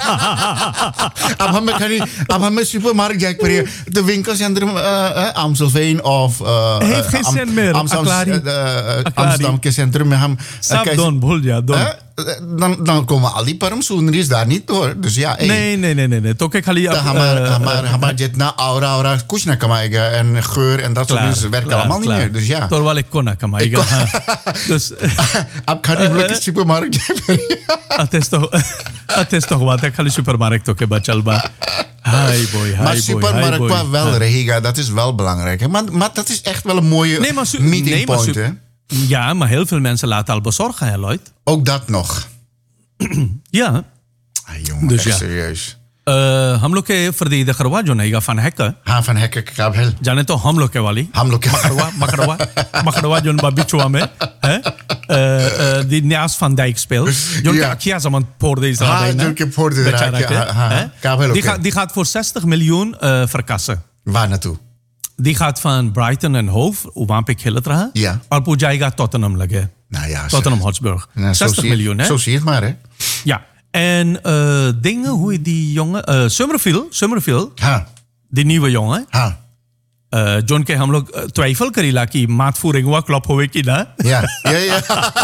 अब हमें खाली अब हमें सुपरमार्केट जाके पड़े de winkelcentrum uh, Amstelveen of uh, Hij heeft geen Am- zin meer. Amsterdam, Aklari. uh, uh, Aklari. Amsterdam centrum met hem. Sab don, bhul ja, don. Dan, dan komen al die parmsoenries daar niet door. Dus ja, hey, Nee, nee, nee, nee, nee. तो के खाली dan gaan we, gaan we, gaan we dit na aura, aura, kuchna kamaaiga en geur en dat soort dingen. Ze werken allemaal niet meer. Dus ja. Door wel ik kon kamaaiga. Dus Ab kan niet meer supermarkt. het is toch het is toch wat. Ik खाली supermarkt तो के bachal ba. Hi boy, hi Maar boy, supermarkt hi boy. qua wel, Ja. Rega, dat is wel belangrijk. Hè? Maar, maar dat is echt wel een mooie Nee, maar su- meeting nee, maar point. su- Hè? Ja, maar heel veel mensen laten al bezorgen, hè, Lloyd? Ook dat nog. Ja. Ah, jongen, Dus echt ja. serieus. Uh, हम लोग के verdediger हुआ जो नहीं van hacken. हाँ van hekken kabel. जाने तो हम लोग के वाली हम लोग के मकड़वा मकड़वा मकड़वा जो बिचुआ में है uh, uh, die Nias van Dijk speelt. Jo Ja. ja, ze man voor deze Ah, radijn, hè? John Ke Poort is Becharak, raak, ja, hè? ha, ha. Hè? Kabel ook, die, hè? gaat, die gaat voor zestig miljoen uh, verkassen. Waar naartoe? Die gaat van Brighton en Hove, Uwampik Hilletra. Ja. Al Pujaiga Tottenham lege. Nou ja, Tottenham Hotspur. Nou, zo zestig zie je- miljoen, hè? Zo zie je het maar, hè? Ja. En uh, dingen, hoe heet die jongen? Uh, Summerfield, Summerfield, Ha, die nieuwe jongen. ha. Uh, John के हम लोग uh, twijfel Karila कि maatvoering हुआ klop होवे कि ना Ja, ja, ja.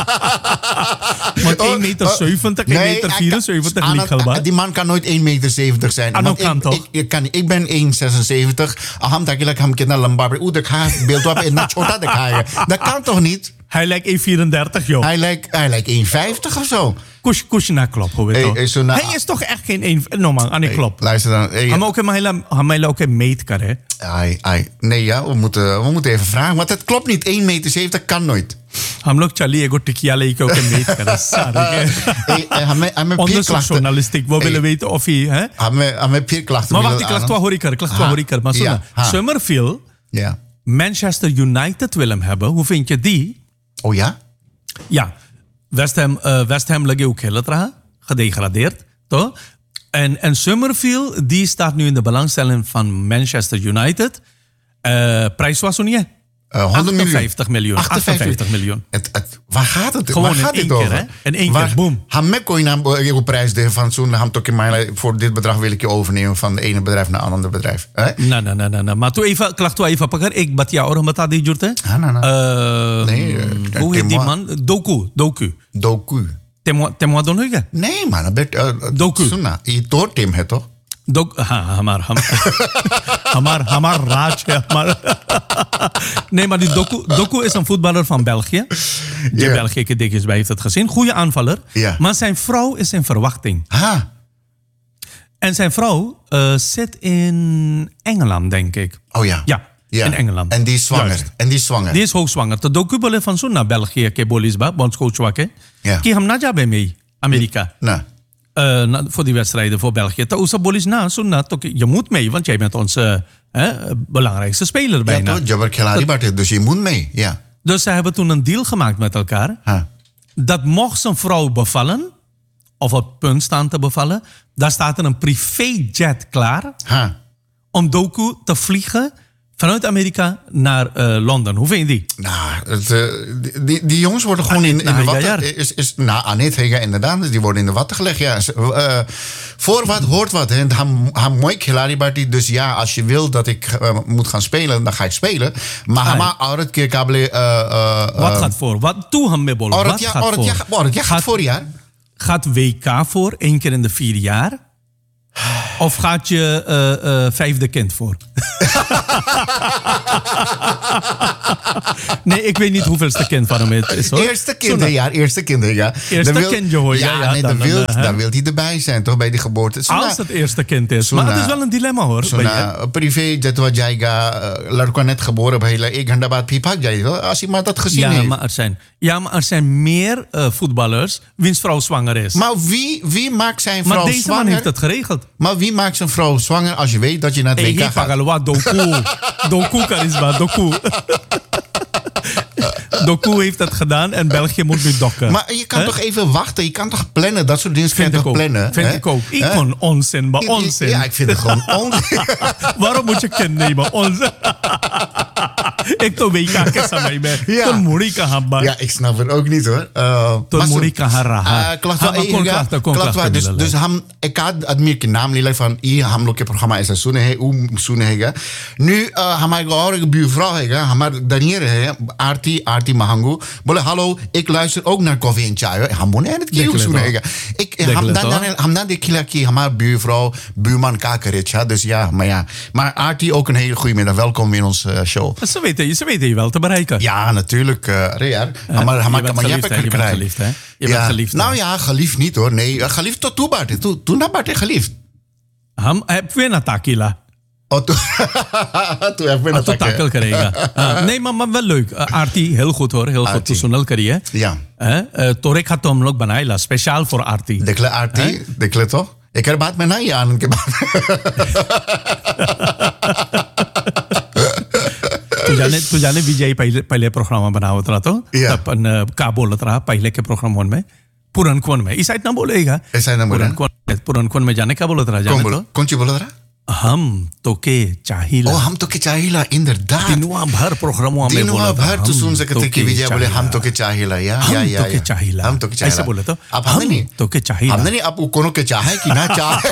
want Oh, één meter oh. zeventig, één meter hij vierenzeventig kan- liegt Anand- al Die man kan nooit één meter zeventig zijn. Ano Want kan ik, toch? Ik, ik, kan, ik ben één zesenzeventig. Aham takilak ham kina lambar. Oeh, dat gaat beeld op in dat chota de kaya. Dat kan toch niet? Hij lijkt één vierendertig, joh. Hij lijkt, hij lijkt één vijftig of zo. Kush, kush na klop, hoe weet Hey, je hey, so na- Hij is toch echt geen een... No man, aan de Hey, klop. luister dan. Hey, Hij ook hem ook een meet kan, hè? ai, ai. Nee, ja, we moeten, we moeten even vragen. Want het klopt niet. één meter zeventig, dat kan nooit. हम लोग चलिए एगो टिकिया लेके okay met करें सारे Hey, eh, hame, hame onderzoeksjournalistiek we willen weten of hij hè Hame, hame peerklachten. maar wacht willen ik laat aan- toe hoor ik er ik laat toe Ha. hoor ik er maar zo Ja, ha. Summerfield Ja. Manchester United wil hem hebben hoe vind je die Oh ja? ja West Ham uh, West Ham lagi ook heel traag gedegradeerd toch en en Summerfield die staat nu in de belangstelling van Manchester United uh, prijs was toen niet Uh, honderd achtenvijftig miljoen. achtenvijftig miljoen. Het, het, waar gaat het? Gewoon waar in gaat één dit keer, over? hè? In één waar, keer, boom. Hamme kon je nou een prijs de van zo'n ham toch in mijn voor dit bedrag wil ik je overnemen van het ene bedrijf naar een ander bedrijf. Hè? Nee, nee, nee, nee, nee. Maar toen even, klacht toe even pakken. Ik bat jou orang bata di jurte. Ah, nah, nah. Uh, Nee, uh, hoe heet die Temoa. man? Doku, Doku. Doku. Temoa, Temoa don hoega? Nee, man, dat bet. Uh, Doku. Suna, je toort hem het toch? Dok, ha, hamar, hamar, hamar, hamar, raaj, hamar. Nee, maar die Doku, Doku is een voetballer van België. Die Ja. België, dik is bij heeft het gezien. Goeie aanvaller. Ja. Maar zijn vrouw is in verwachting. Ha. En zijn vrouw uh, zit in Engeland, denk ik. Oh ja. Ja, in Engeland. En die is zwanger. Juist. En die is zwanger. Die is hoogzwanger. De Doku bole van zo'n naar België, ke bolisba, bondscoach wake. Ja. Ki hem naja bij mee, Amerika. Nou. Uh, na, voor die wedstrijden voor België. Te Oesa Bolis na, zo na, toch, je moet mee, want jij bent onze uh, belangrijkste speler Ja, bijna. toch? Jabbar Kelari Bart, dus je moet mee. Ja. Dus ze hebben toen een deal gemaakt met elkaar. Ha. Dat mocht zijn vrouw bevallen, of op het punt staan te bevallen, daar staat er een privéjet klaar Ha. om Doku te vliegen vanuit Amerika naar uh, Londen. Hoe vind je die? Nou, het, uh, die, die, die jongens worden gewoon in, in de nou, ja, watten. ja. Is, is, nou, Annette Hega inderdaad, dus die worden in de watten gelegd. Ja. Uh, voor wat hoort wat. Hè. Ham, ham mooi Kelari Barty. Dus ja, als je wil dat ik uh, moet gaan spelen, dan ga ik spelen. Maar hama auret keer kabele. Uh, uh, Wat gaat voor? Wat toe hem mee bollen? Wat ja, gaat auret, voor? ja, auret, ja, gaat voor jaar. Gaat W K voor, één keer in de vier jaar? Of gaat je uh, uh, vijfde kind voor? Nee, ik weet niet hoeveelste kind van hem het is, hoor. Eerste kinderjaar, eerste kinderjaar. Eerste Dan wil- kindje, hoor. Ja, Ja, ja, nee, dan- dan, wil, dan, uh, dan wil hij erbij zijn, toch, bij die geboorte. Zo Als na- het eerste kind is. Zo Maar na- het is wel een dilemma, hoor. zo bij na je. privé, dat wat jij ga, larko net geboren bij hele ik ganda baat pipak jij wel. Als iemand dat gezien Ja, heeft. maar er zijn, ja, maar er zijn meer uh, voetballers wiens vrouw zwanger is. Maar wie, wie maakt zijn vrouw Maar deze man zwanger? heeft het geregeld. Maar wie maakt zijn vrouw zwanger als je weet dat je naar het Hey, W K hey, gaat? Pagaloa, Doku. Doku, Karisma, Doku. Doku heeft het gedaan en België moet nu dokken. Maar je kan Hè? toch even wachten? Je kan toch plannen? Dat soort dingen kan je Vind ik toch ook. plannen? Vind hè? ik ook. Ik Hè? kon onzin, maar onzin. Ja, ik vind het gewoon onzin. Waarom moet je kind nemen? Onzin. Ik to weet ik sa mij ben. Ja. Ton Morika hamba. Ja, ik snap het ook niet hoor. Uh, Ton maar zo- Morika haraha. Uh, klacht Ha, wel maar kon één, ja. klachten, kon Klacht wel. klachten Dus, willen dus ham, ik had admir ke naam lelijk van i ham loke programma is soene he u soene hega. Nu uh, ham ik hoor een buurvrouw hega, ham maar danier he Arti Arti Mahangu. Bolle hallo, ik luister ook naar Koffie en Chai. Ham bon en het kieu Dekle soene toch? hega. Ik Dekle ham dan toch? dan ham dan de kilaki ham maar buurvrouw, buurman kakerich, ja. Dus ja, maar ja. Maar Arti ook een hele goede middag. Welkom in onze uh, show. Ze weten, je- ze weten je wel te bereiken. Ja, natuurlijk, uh, Rear. Ja, maar je maar bent maar jij geliefd, hebt hè? Je bent gekregen. geliefd, hè? Je Ja. bent geliefd. Nou hè? ja, geliefd niet hoor. Nee, uh, geliefd tot toe, Bart. Toen, toen naar Bart geliefd. Ham, heb je een takila? Oh, toen, toen heb ik Tot takel gekregen. Ah, nee, maar, maar wel leuk. Uh, Arti, heel goed hoor. Heel goed. Arti. Tussenel carrière. Ja. Uh, Torek had hem ook banaila. Speciaal voor Arti. Dekle Arti, dekle toch? Ik heb baat met mij aan. Ik heb तो जाने तो जाने विजय पहले पहले प्रोग्राम बनावा था तो Yeah. अपन अ, का बोल रहा पहले के प्रोग्राम में पुरनकोन में इस साइड ना बोलेगा इस साइड ना बोले। पुरनकोन पुरनकोन में जाने का बोल रहा Kom, जाने bol- तो kon je bollen हम तो के चाहिला Oh, ham to ke chahila, inderdaad. दिनुआ भर प्रोग्राम में Dino बोला था भर तो सुन सकते तो कि के विजय बोले हम चाहिला। तो के चाहिला या हम या या तो के या। चाहिला हम तो के चाहिला ऐसे बोले तो अब हमने हम नहीं तो के चाहिला हमने नहीं अब वो कोनो के चाहे कि ना चाहे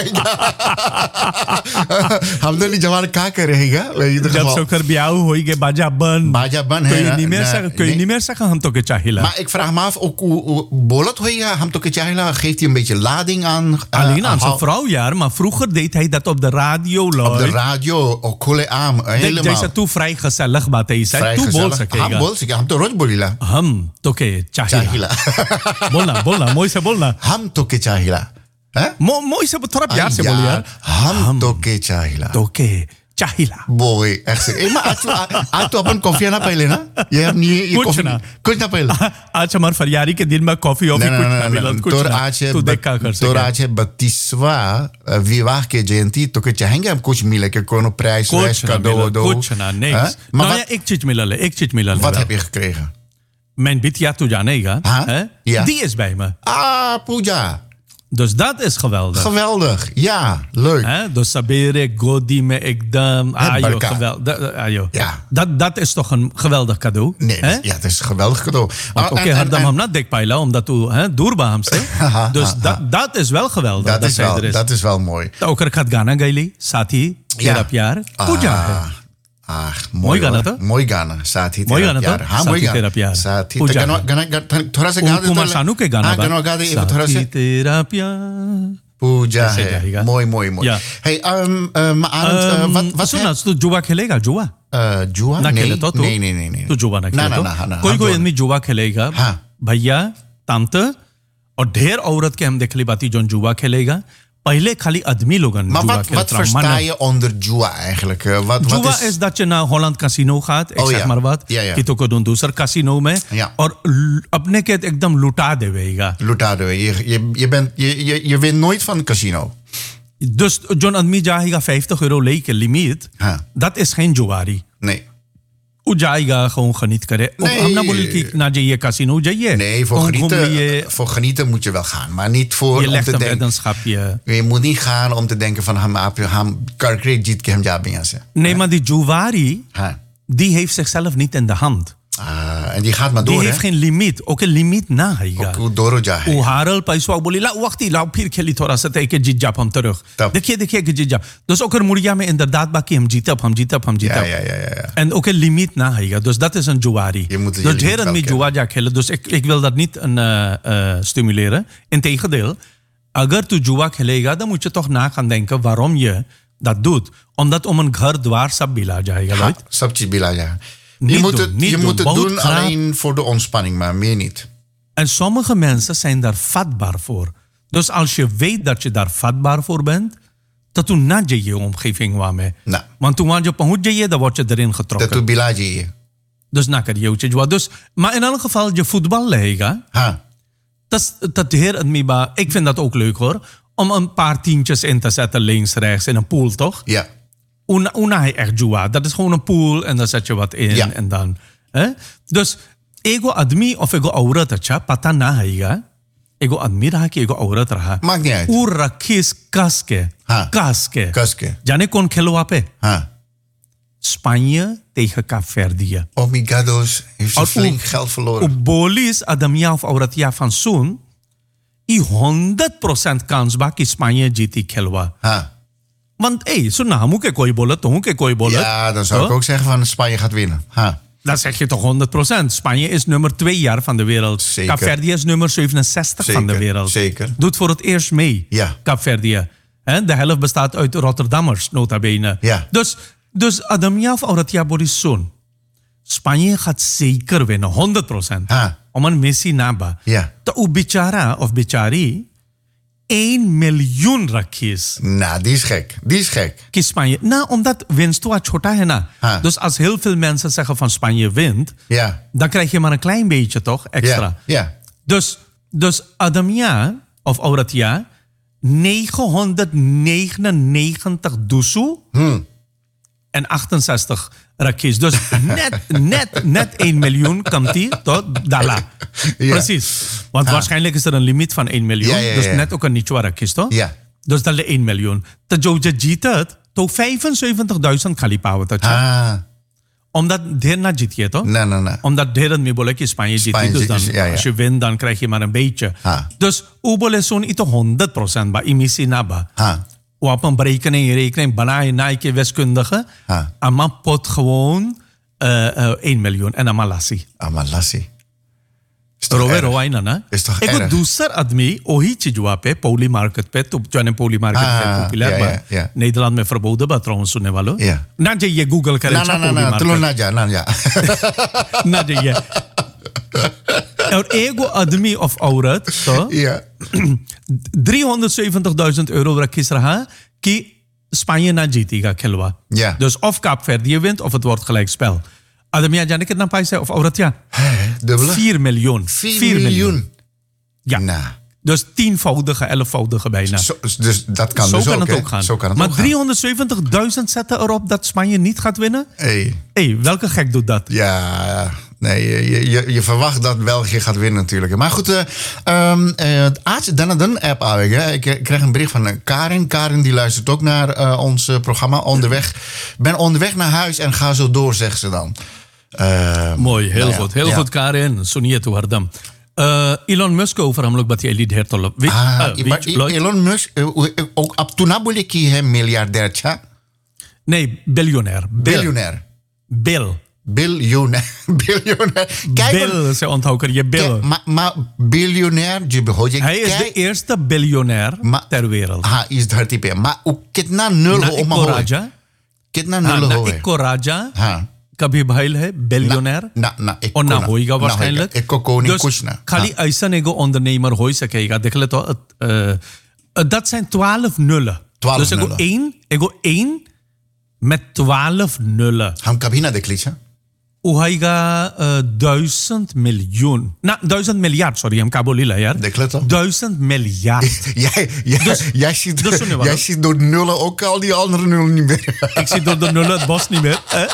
हमने नहीं जवान का करेगा वही तो जब सोकर ब्याह होई के बाजा बन बाजा बन है कोई ना- नहीं मेर ना- सका कोई nee. नहीं मेर सका हम तो के चाहिला Maar ik vraag me af, ook hoe, hoe bolet hoor je hem toch een geeft hij een beetje lading aan? uh, Alleen aan zijn hou- vrouwjaar, maar vroeger deed hij dat op op de radio, Op Lloyd. de radio, ook kule am, helemaal. Deze toe vrij gezellig, maar deze. Vrij Toe gezellig. bolsa Ham kega. bolsa, ham to roj bolila. Ham, toke, chahila. Chahila. Bolna, bolna, mooi se bolna. Ham to ke chahila. Hè? Mo- Mooi se थोड़ा प्यार से यार, बोलिए यार. हम तो के चाहिला. Toke, chahila. Boy, echt. Eh, maar आज तो आज तो अपन कॉफी ना पहले ना. ये अब नहीं ये कुछ कॉफी ना. कुछ ना पहले. आज हमारे फरियारी के दिन में कॉफी ऑफी कुछ ना मिला कुछ तोर ना. आज है तू देखा कर तोर सके. आज है बत्तीसवा विवाह के जयंती तो के चाहेंगे हम कुछ मिले के कोनो प्राइस कुछ का ना दो मिला, दो कुछ ना, niks. Maar Nou ja, wat, ik zit middelen, ik zit middelen. wat heb je gekregen? Mijn bitja tu janega, Ha? hè? Ja. Die is bij me. Ah, Pooja. Dus dat is geweldig. Geweldig. Ja, leuk. Hè? Dus sabere, godi me ekdam. Ah joh, barka. geweldig. Ah, joh. Ja. Dat, dat is toch een geweldig cadeau. Nee, hè? ja, het is een geweldig cadeau. Ah, Oké, en- en- hardam en- ham na dek paila, omdat u hè, doorba ham se. Aha, Dus aha. dat, dat is wel geweldig. Dat is zij wel, er is. dat is wel mooi. Ook er gaat Ghana gaili, sati, Ja. jaar op jaar. Puja. Ah, ah, mooi Mooi Ghana, hoor. toch? Mooi Ghana. Sati Mooi terap Ghana, yaar. toch? हाँ मोई Sati गाना terap yaar. साथी पूजा तो गाना है। गाना गा- थोड़ा सा गा दे कुमार तो- सानू के गाना हाँ बा. गाना गा दे थोड़ा साथी सा तेरा प्यार. पूजा ऐसे है जाएगा. मोई मोई मोई Ja. hey um, uh, maar Arend, uh, wat wat सुन ना तू जुआ खेलेगा जुआ uh, जुआ ना nee खेले तो तू nee nee nee nee तू जुआ ना ना खेले ना तो ना ना कोई हम कोई जुआ- आदमी जुआ खेलेगा हाँ. भैया तंत और ढेर औरत के हम देख ली बाती जो जुआ खेलेगा पहले खाली आदमी लोगन maar जुआ wat खेलत wat रहा, versta mannen. je onder juwa eigenlijk uh, wat जुआ wat is is dat je naar Holland Casino gaat, ik Oh, zeg ja. maar wat, Ja, ja. कि तो को दूं दूसर casino में Ja. और ल- अपने के एकदम लुटा देवेगा. lutado je je je bent je je je wint nooit van een casino Dus John आदमी जाएगा vijftig euro लेके लिमिट, हाँ. dat is geen जुआरी. nee वो जाएगा gewoon geniet करे. Nee. हम ना बोले कि ना जाइए casino जाइए. nee voor Gewoon घूम genieten लिए, voor genieten moet je wel gaan maar niet voor je om legt te een denken weddenschapje. je moet niet gaan om te denken van हम आप हम करके जीत के हम जा भी यहाँ से Nee, maar die juwari, हाँ die heeft zichzelf niet in de hand. Ah, en die gaat maar Die door heeft hè geen limiet. Ook een limiet na आएगा. ook door ja वो हारल पैसा बोली ला वक्त लाओ फिर खेली थोड़ा सा ते के जीत जाप हम terug. तब. देखिए देखिए कि जीत जाप. Dus ook er मुड़िया में inderdaad बाकी हम जीत up हम जीत up हम जीत ja up. ja ja ja ja En ook een limiet na आएगा. Dus dat is een juwari. Je moet je Dus limiet heren wel met kennen. juwa ja खेले. Dus ik, ik wil dat niet een, uh, uh, stimuleren. Integendeel, अगर तू जुआ खेलेगा तो मुझे toch na gaan denken waarom je dat doet. Omdat om een घर द्वार सब बिला जाएगा. Ha, Right? sabchi bila ja je Niet moet doen, het, niet je doen. moet het Wout doen graag- alleen voor de ontspanning maar meer niet En sommige mensen zijn daar vatbaar voor. Dus als je weet dat je daar vatbaar voor bent, dat toen na je omgeving waarmee. Nou. Want toen wanneer je pahut je, dan word je erin getrokken. dat bila je Dus na kan je je dus, maar in elk geval je voetbal leggen, ha dat is dat heer het miba. Ik vind dat ook leuk hoor, om een paar tientjes in te zetten links rechts in een pool toch? ja Una, una hij echt jua. Dat is gewoon een pool en dan zet je wat in Ja. en dan. Hè? Dus ego admi of ego aurat acha pata na haiga. Ego admi raha ki ego aurat raha. maakt niet uit Ur rakhis kas ke. Ha. Kas ke. kus ke Jane kon khelo pe? ha Spanje tegen Kaapverdië. Omigados heeft ze Al- flink o- geld O verloren bolis adamia of auratia van soon. I honderd procent kans ba ki Spanje jiti khelwa. ha Want hey, so na hamu ke koi bolat, tu ke koi bolat. ja dan zou ik Huh? ook zeggen van Spanje gaat winnen ha Dan zeg je toch honderd procent. Spanje is nummer twee jaar van de wereld. Zeker. Kaapverdië is nummer zevenenzestig van de Zeker, wereld. zeker. Doet voor het eerst mee. Ja. Kaapverdië. Hè, de helft bestaat uit Rotterdammers, nota bene. Ja. Dus, dus Adamia of Auratia Borisson. Spanje gaat zeker winnen, honderd procent. Ha. Om een missie naba. Ja. De bichara of bichari, één miljoen rakjes. nou die is gek die is gek कि Spanje, nou, omdat winst wat छोटा है ना. Ha. Dus als heel veel mensen zeggen van Spanje wint, ja dan krijg je maar een klein beetje toch extra. ja ja Dus, dus Adamia of Auratia, negenhonderdnegenennegentig dusu Hmm. en achtenzestig rakjes. Dus net, net, net één miljoen komt die tot Dala. Ja. Precies. Want waarschijnlijk is er een limiet van één miljoen. Ja, ja, ja. Dus net ook een nietje rakjes toch? Ja. Dus dat is één miljoen. Dat je jiet het, tot vijfenzeventigduizend kalipawen dat je. ah Omdat der na jiet je toch? nee nee nee Omdat der het mee je Spanje jiet. Spanje Dus dan, is- ja, ja. als je wint, dan krijg je maar een beetje. Ha. Dus ubol is zo'n ito honderd procent ba, imisi na ba. ha Op een berekening, rekening, banaai, naike, wiskundige. Ha. Ama pot gewoon uh, uh, één miljoen en ama lassie. Amalassi toch रोवे erg? रोवाइना ना Is toch एगो erg? दूसर आदमी वही चीजवा पे पौली मार्केट पे तो जाने पौली मार्केट Ah, पे पॉपुलर ja, बा ja, ja. नईदरलैंड में verboden बा trouwens सुनने वालों Ja. ना जाइए गूगल करें Nou, nou, nou, पौली nou, telon market na ja, nou ja. ना जाइए और एगो आदमी of औरत तो Ja. driehonderdzeventigduizend euro rakjes रहा कि Spanje na जीतेगा खिलवा Ja. dus of Kaapverdië wint of het wordt gelijkspel आदमी जाने कितना पैसा है of औरत ja Hé, dubbele? vier miljoen Vier miljoen. Ja. Nou, Dus tienvoudige, elfvoudige bijna. zo, dus dat kan Zo dus kan ook, het hè? ook gaan. Zo kan het maar ook gaan. driehonderdzeventigduizend zetten erop dat Spanje niet gaat winnen? Hey. Hé, welke gek doet dat? Ja, nee, je, je, je verwacht dat België gaat winnen natuurlijk. Maar goed, uh, um, uh, Aad, dan dan app eigenlijk. Hè. Ik eh, krijg een bericht van uh, Karin. Karin die luistert ook naar uh, ons uh, programma Onderweg. Ben onderweg naar huis en ga zo door, zegt ze dan. Uh, Mooi, heel nou ja, goed. Heel ja. goed, Karin. Sonia Hardam. Uh, Elon Musk over hem ook wat je liet hertollen. Weet Ah, uh, maar weet je, Lloyd? Elon Musk, uh, uh, ook op toenabole ki है miljardair, tja? Nee, biljonair. Bill. Biljonair. Bill. Biljonair. Biljonair. Kijk, Bill, ze onthouder je Bill. kijk, maar, maar biljonair, je behoort je Hij is de eerste biljonair Maar- ter wereld. हाँ इस धरती पे maar u कितना nul Na हो Ikko हो Raja. कितना हाँ, nul na हो है Ikko Raja. हाँ कभी भाईल है biljonair. ना ना एक और ना होएगा waarschijnlijk. एक को कोनी Dus कुछ ना खाली ऐसा एगो ondernemer होई सकेगा देख ले तो uh, dat zijn twaalf nullen. twaalf dus एगो nullen. één, एगो één met twaalf nullen. हम कभी ना देख लीजिए Oeiga uh, duizend miljoen. Nou, duizend miljard, sorry, hem kabolila, ja. देख ले तो Duizend miljard. jij jij Dus- jij ziet dus zo nu wel, jij hoor. ziet door de nullen ook al die andere nullen niet meer Ik zie door de nullen het bos niet meer. hè.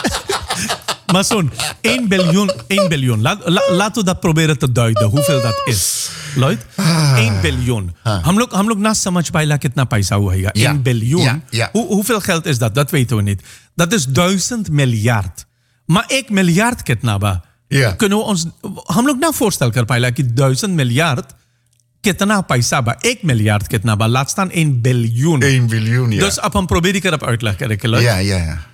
Maar zo'n één biljoen, één biljoen. Laat, la, laten we dat proberen te duiden, hoeveel dat is. Lloyd, één biljoen. हम लोग हम लोग ना समझ पाएगा कितना पैसा होगा. Ja. één biljoen. Ja, ja. Hoe, hoeveel geld is dat? Dat weten we niet. Dat is duizend miljard. Maar एक miljard कितना बा? Ja. Kunnen we ons हम लोग ना voorstel कर पाएगा कि duizend miljard कितना पैसा बा? एक miljard कितना बा? Laat staan één biljoen. één biljoen ja Dus अब हम probeer कर uitleg करें Lloyd. ja ja ja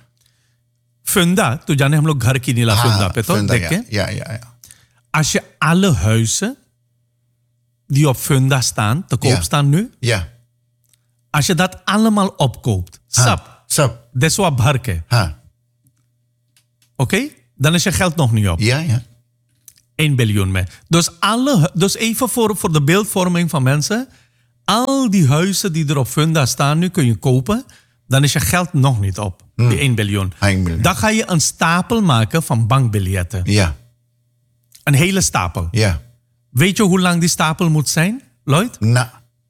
Funda, तो जाने हम लोग घर की नीला फुंदा पे तो Funda, देख के ja ja ja ja als je alle huizen die op Funda staan, te koop Ja. staan nu, ja als je dat allemaal opkoopt, sap, sap deswa bharke, ha oké? Dan is je geld nog niet op. ja ja één biljoen mee. Dus, alle, dus even voor, voor de beeldvorming van mensen, al die huizen die er op Funda staan nu kun je kopen, dan is je geld nog niet op, die één biljoen. één biljoen. Dan ga je een stapel maken van bankbiljetten. ja Een hele stapel. ja Weet je hoe lang die stapel moet zijn, Lloyd? nou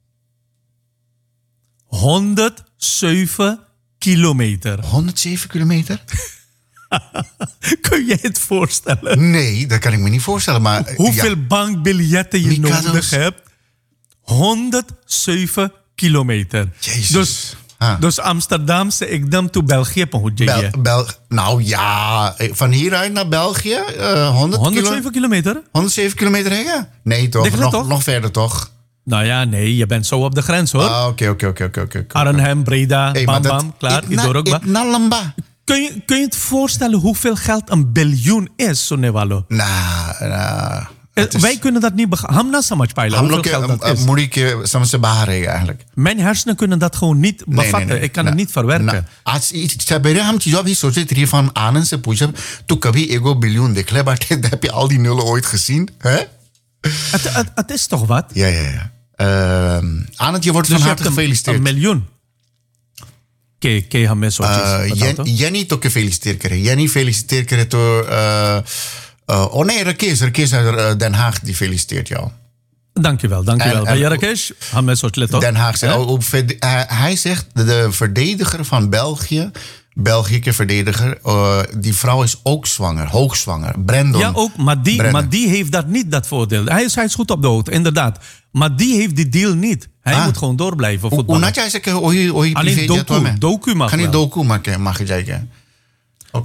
honderdzeven kilometer. honderdzeven kilometer Kun je het voorstellen? nee dat kan ik me niet voorstellen maar Hoeveel ja. bankbiljetten je Mikado's. nodig hebt? honderdzeven kilometer. Jezus. Dus, Ah. dus Amsterdam से एकदम to België पहुंच Bel, जाइए. Bel, nou ja, van hieruit naar België, uh, honderd honderdzeven kilo, kilometer? honderdzeven kilometer heen? Nee toch, Denk je dat nog, toch? nog verder toch? Nou ja, nee, je bent zo op de grens hoor. Ah, Oké, oké, oké, oké, oké. Arnhem, Breda, Hey, bam maar dat- bam, klaar. ik Je na- door ook ik ba- na lamba. kun, je, kun je het voorstellen hoeveel geld een biljoen is, Sonevalo? Nou, nou. het is- Wij kunnen dat niet begrijpen. Hamna samaj paila, हम hoeveel लोग geld dat के is. मुड़ी के समझ से बाहर है eigenlijk. Mijn hersenen kunnen dat gewoon niet Nee, bevatten. nee, nee. Ik kan Nou, het niet verwerken. nou, आज इस- सवेरे हम चीजों भी सोचे थे van आनंद से पूछा तू कभी एगो बिलियन देख ले बाटे heb je al die nullen ooit gezien hè? Het, het, het is toch wat? Ja ja ja. Uh, Anand je wordt Dus van je harte hebt een, gefeliciteerd. een miljoen. Ke, ke hame soortjes. Uh, Jen, Jenny तो के feliciteer करें Jenny feliciteer करें तो uh, uh, oh nee Rakesh Rakesh uit uh, Den Haag die feliciteert jou Dankjewel, dankjewel. En- Bij en- Jarakesh, hame soortjes toch? Den Haag Hè? oh, op, verde- uh, hij zegt de, de verdediger van België Belgische verdediger uh, die vrouw is ook zwanger hoogzwanger Brandon Ja, ook, maar die, Brennan. maar die heeft dat niet, dat voordeel. Hij is, hij is goed op de hoogte, inderdaad. Maar die heeft die deal niet. Hij Ah. moet gewoon doorblijven Hoe voetballen. net jij zegt, oei, oei, Alleen privé doku, jet wel mee. doku mag Kan niet wel. doku maken, mag je zeggen. Oké.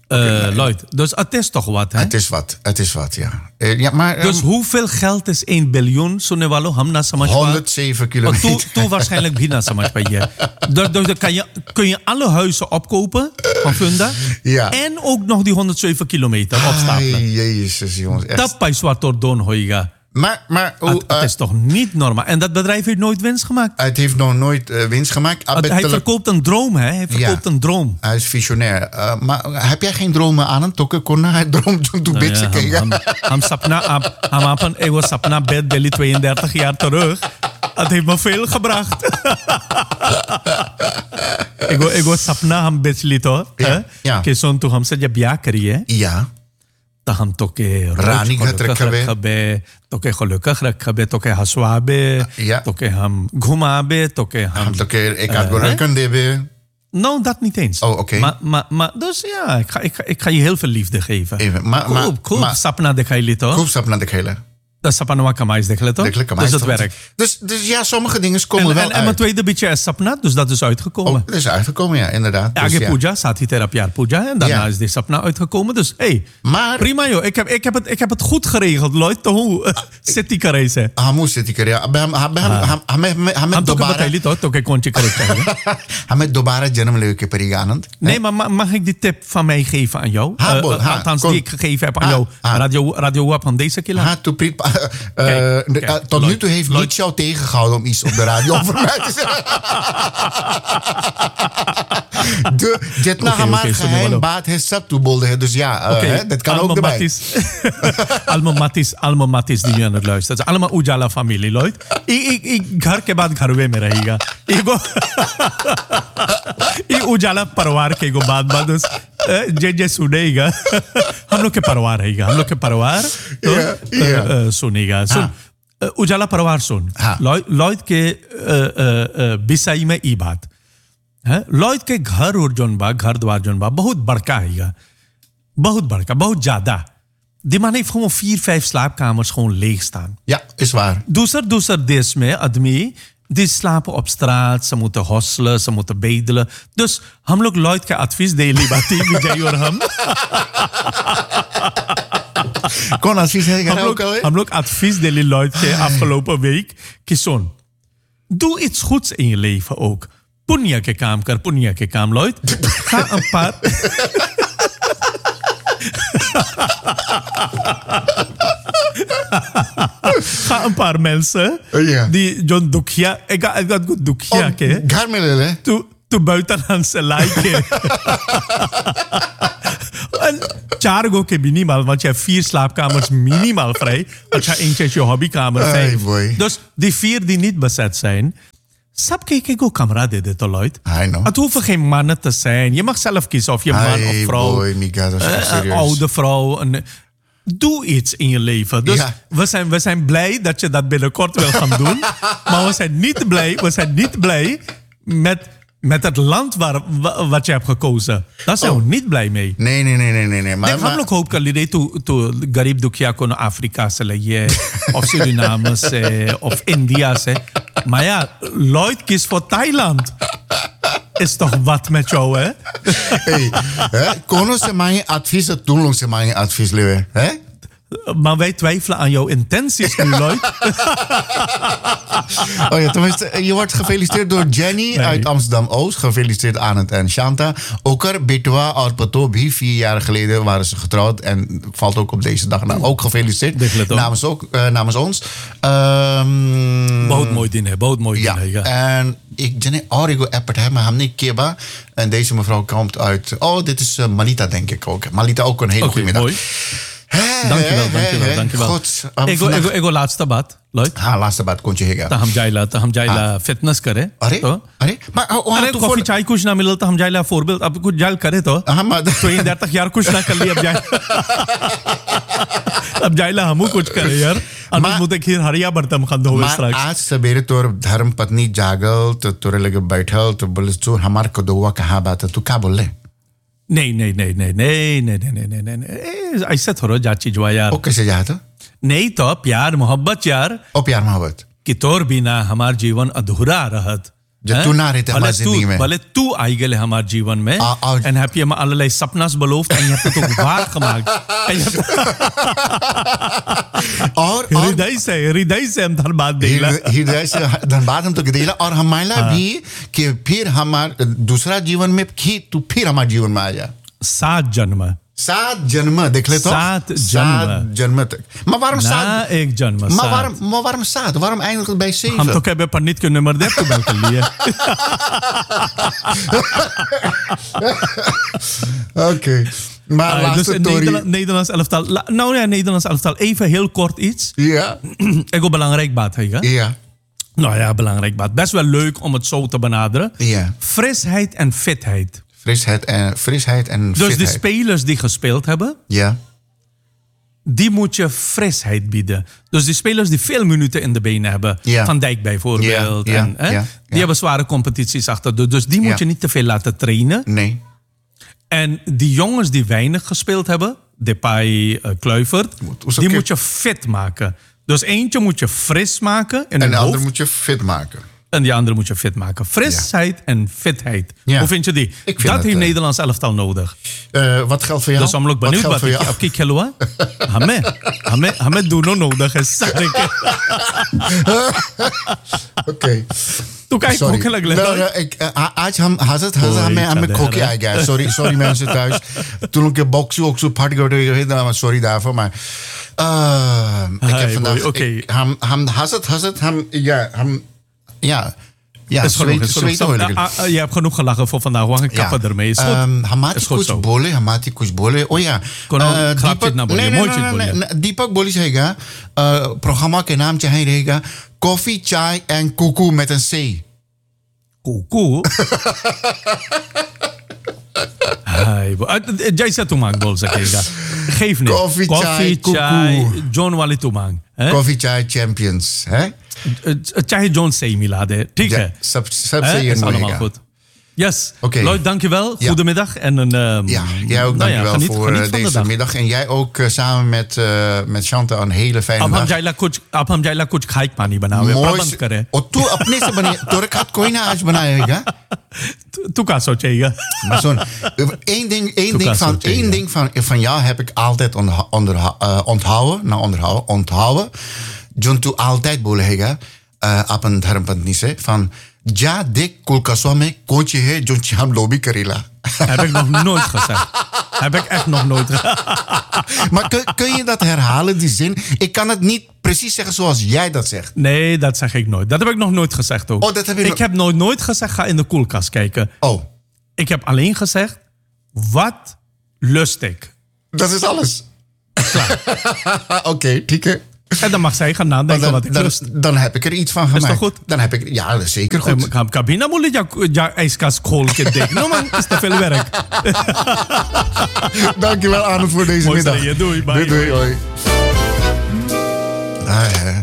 Uh, Lloyd, dus het is toch wat, hè? Het is wat, het is wat, ja. Uh, ja maar, dus um, hoeveel geld is één biljoen? Sunewalo, hamna samaj honderdzeven kilometer. Toen to waarschijnlijk bina samaj pa je. Dus, dus dan kan je, kun je alle huizen opkopen van Funda. Ja. En ook nog die honderdzeven kilometer opstapelen. Ai, jezus, jongens. Echt. Dat bij Zwartor Don Hoiga. Maar, maar uh, het, het is toch niet normaal? En dat bedrijf heeft nooit winst gemaakt. Het heeft nog nooit uh, winst gemaakt. Het, hij verkoopt een droom, hè? Hij verkoopt ja, een droom. Hij is visionair. Uh, maar heb jij geen dromen aan hem? Tokke konna, hij droomt toen toen beetje kijken. Ham sapna, ham apan, ego sapna bed Delhi tweeëndertig jaar terug. Het heeft me veel gebracht. ego ego sapna ham bechlito, hè? Ja. Ke son tu hamse jab bia kariye. Ja. तो हम तो के रानी घट रखबे तो के खलुकख रखबे तो के हसवाबे तो के हम घुमाबे तो के हम हम तो के एक आध गो रकन देबे. No, dat niet eens. Oh, oké. Okay. Maar, maar, maar, dus ja, ik ga, ik, ga, ik ga je heel veel liefde geven. Even, maar... Koop, koop sapna de kaili toch? Koop sapna de kaili. Dat is sapna kamais de toch? Dus dat werkt. Dus, dus ja, sommige dingen komen en, wel en, uit. En mijn tweede beetje is sapna, dus dat is uitgekomen. Oh, dat is uitgekomen, ja, inderdaad. Ja, dus, je ja. puja, sati therapia puja. En daarna ja. is die sapna uitgekomen. Dus hé, hey, maar, prima joh. Ik heb, ik, heb het, ik heb het goed geregeld, Lloyd. Hoe zit die karese? Hamu zit die karese. हम तो बताइए तो तो के कौन सी करे चाहिए हमें दोबारा जन्म लेने के परी आनंद. Nee, maar mag ik die tip van mij geven aan jou? Ha, bol, ha, althans, die ik gegeven heb aan jou. Radio, radio Wap van deze keer. Ha, to pri, uh, kijk, uh, kijk, tot nu toe heeft niets jou tegengehouden om iets op de radio over mij te zeggen. De, dit na maar geheim baat heeft zat toebolde. Dus ja, uh, okay. hè, dat kan Alma ook erbij. Alma Matis, Alma Matis die nu aan het luisteren. Het is allemaal Ujala familie, Lloyd. Ik, ik, ik, घर के बाद घर में रहेगा. एगो ये उजाला परिवार के एगो बात बात जे जे सुनेगा हम लोग के परिवार रहेगा हम लोग के परिवार तो yeah, yeah. सुनेगा सुन उजाला परिवार सुन लॉयड के विषय में ई बात है लॉयड के घर और जोन बा घर द्वार जोन बा बहुत बड़का है बहुत बड़का बहुत ज्यादा Die man heeft gewoon vier, vijf slaapkamers gewoon leeg staan. Ja, is waar. Doeser, doeser des mee, admi, die slapen op straat, ze moeten hosselen, ze moeten bedelen. Dus, हम लोग Lloyd का advies दे ली बाती विजय और हम. Kon advies hebben ook al? हम लोग advies दे ली Lloyd के afgelopen week कि सुन, doe iets goeds in je leven ook. Punya के काम कर, punya के काम Lloyd. Ga een paar Ga een paar mensen yeah. die John Dukia, ik ga ik goed Dukia ke. Garmele Tu tu buiten aan se like. En चार गो के minimaal, want je hebt vier slaapkamers minimaal vrij. Als je eentje is je hobbykamer vrij. Hey, dus die vier die niet bezet zijn. Sab ke ke go camera de de Lloyd. Het hoeven geen mannen te zijn. Je mag zelf kiezen of je man hey, of vrouw. Boy, Mika, dat is echt serieus. Een oude vrouw. Een, doe iets in je leven. Dus ja. we, zijn, we zijn blij dat je dat binnenkort wil gaan doen. Maar we zijn niet blij, we zijn niet blij met, met het land waar, wat je hebt gekozen. Daar zijn oh. we niet blij mee. Nee, nee, nee, nee. nee, nee. Maar, nee, हम लोग hoop कर लिए तो तो गरीब दुखिया को Afrika से लइए of Suriname से of India से. Maar ja, Lloyd kiest voor Thailand. Is toch wat met jou, hè? Hey, hè? Kono ze mijn advies, doen lang ze mijn advies, lewe, hè? Maar wij twijfelen aan jouw intenties nu, Lloyd. Oh ja, tenminste, je wordt gefeliciteerd door Jenny nee. uit Amsterdam-Oost. Gefeliciteerd Anand en Shanta. Okar, Betwa, Arpato, vier jaar geleden waren ze getrouwd. En valt ook op deze dag. Nou, ook gefeliciteerd. Namens, ook, uh, namens ons. Um, बहुत mooi diner, बहुत mooi ja, diner. Ja, en ik Jenny Origo appert hem, maar hem niet Keba. En deze mevrouw komt uit, oh, dit is uh, Malita, denk ik ook. Malita, ook een hele okay, goede middag. Mooi. Dankjewel, dankjewel, dankjewel. God, um, ego, ego, ego last बात, Lloyd. हाँ, लास्ट बात कौन चाहिएगा? तो हम जाइला, तो हम जाइला फिटनेस करे. अरे, तो अरे, मैं अरे तो कॉफी चाय कुछ ना मिले तो हम जाइला फोर बिल अब कुछ जाइल करे तो. हम तो ये देर तक यार कुछ ना कर लिया अब जाइल. अब जाइला हमू कुछ करे यार. अनुज मुझे खीर हरिया बर्तन खंडो हुए स्ट्राइक. आज सवेरे तोर धर्म पत्नी जागल तो तोरे लगे बैठल तो बोले तू हमार कदुआ कहाँ बात है तू क्या बोल ले? नहीं नहीं नहीं नहीं नहीं नहीं नहीं नहीं नहीं नहीं ऐसा थोड़ा जाची जुआ यार. ओ कैसे जाता? नहीं तो प्यार मोहब्बत यार. ओ प्यार मोहब्बत. कि तोर बिना हमार जीवन अधूरा रहत. जो तू ना रहते हमारी जिंदगी में भले तू आई गए हमारे जीवन में आ- आ- en heb je me allerlei sapna's beloofd en je hebt het ook waargemaakt. En je hebt- और और हृदय से हृदय से हम धन्यवाद देला हृदय हृदय से धन्यवाद हम तो देला और हमारा भी कि फिर हमार दूसरा जीवन में कि तू फिर हमारे जीवन में आ जा सात जन्म सात जन्म देख ले तो Saat सात जन्म. जन्म तक maar waarom na saat एक जन्म maar सात. waarom maar waarom saat waarom eindigt het bij zeven हम तो कह पंडित के नंबर दे तो बल कर लिए oké maar Ah, dus laatste in story Nederland, Nederlands elftal. La- nou ja, Nederlands elftal. Even heel kort iets. ja Ik wil belangrijk baat hebben. ja Nou ja, belangrijk baat. Best wel leuk om het zo te benaderen. ja Frisheid en fitheid. frisheid en frisheid en Dus de fitheid spelers die gespeeld hebben, ja die moet je frisheid bieden. Dus die spelers die veel minuten in de benen hebben. Ja. Van Dijk bijvoorbeeld. Ja, ja, en, hè, ja, Die ja. hebben zware competities achter de. Dus die moet Ja. je niet te veel laten trainen. nee En die jongens die weinig gespeeld hebben, Depay, uh, Kluivert, Moet- hoe is die dat- moet je fit maken. Dus eentje moet je fris maken in en hun de andere hoofd, moet je fit maken en die andere moet je fit maken. Frisheid en fitheid. Ja. Hoe vind je die? Ik vind dat het, heeft uh, Nederlands elftal nodig. Uh, wat geldt voor jou Dus om ook wat benieuwd geldt wat voor ik jou op kijk hello. Hame, hame, hame doen no nodig is. Sorry. oké Toen kijk ik sorry ook heel Nou, erg. nou, ik, uh, आज हम हजरत हजरत Oei, हमें हमें Kader, खो के hè? आ गया sorry sorry mensen thuis toen ik een boxu ook zo party go sorry daarvoor maar uh, ik Hai, heb vandaag boy, oké. ik- हम हम हजरत हजरत हम ja हम ja ja Is genoeg, zweet is genoeg. zweet hoor ik. Ah, ah, Je hebt genoeg gelachen voor vandaag. We gaan kappen ermee. Is goed. Um, hamati Is goed kuch zo. bole, hamati kuch bole. Oh ja. Kono Uh, खराब दीपक- चीज ना बोलिए, नहीं, नहीं, मोई नहीं, चीज नहीं, बोलिए. नहीं, दीपक बोली रहेगा प्रोग्रामा के नाम चाहे रहेगा कॉफी चाय एंड Kuku met een C. Koekoe. Hai, bo- ah, Jij zet toemang bol zakega. Geef niet. Koffie, chai, chai, koekoe. John Wally toemang. hè? Coffee chai champions. Hè? Eh, Chai John say milade. ठीक Ja, है. sab, sab Hè? se je Is allemaal moeilijk. goed. Yes. Oké. Lloyd, dankjewel. Ja. Goedemiddag. En een, ehm, Ja, jij ook nou ja, dankjewel geniet, voor geniet eh, van de deze dag. middag. En jij ook uh, samen met, uh, met Chantal een hele fijne अब हम dag. जाइला कुछ अब हम जाइला कुछ खाई पानी बनावे मोश- प्रबंध करें और तू अपने से बने तोरे खात कोई ना आज बनाएगा तू- तू क्या सोचेगा Maar zo'n, één ding, één Toen ding, was van, het, één ja. ding van, van jou heb ik altijd onderha- onderha- uh, onthouden. Nou, onderhouden, onthouden. John tu altijd bolega. Apan dharmpatni se. Van, ja dik kulkaswa me kontje he John cham lobby karela. heb ik nog nooit gezegd heb ik echt nog nooit gezegd Maar kun, kun je dat herhalen, die zin? Ik kan het niet precies zeggen zoals jij dat zegt. nee dat zeg ik nooit dat heb ik nog nooit gezegd ook Oh, dat heb je ik nog- heb nooit nooit gezegd ga in de koelkast kijken Oh, ik heb alleen gezegd wat lust ik dat is alles. Oké, okay, Tieke. en dan mag zij gaan nadenken Dan, wat ik dan, lust dan heb ik er iets van Is gemaakt. toch goed? Dan heb ik, ja, dat is zeker goed. Eh, kab- Kabina moet je ja ijskast koolke dik. No man, is te veel werk. Dankjewel, Arno, voor deze Mooi middag. zei je. Doei, bye. Doei, doei, hoi. Ah, ja.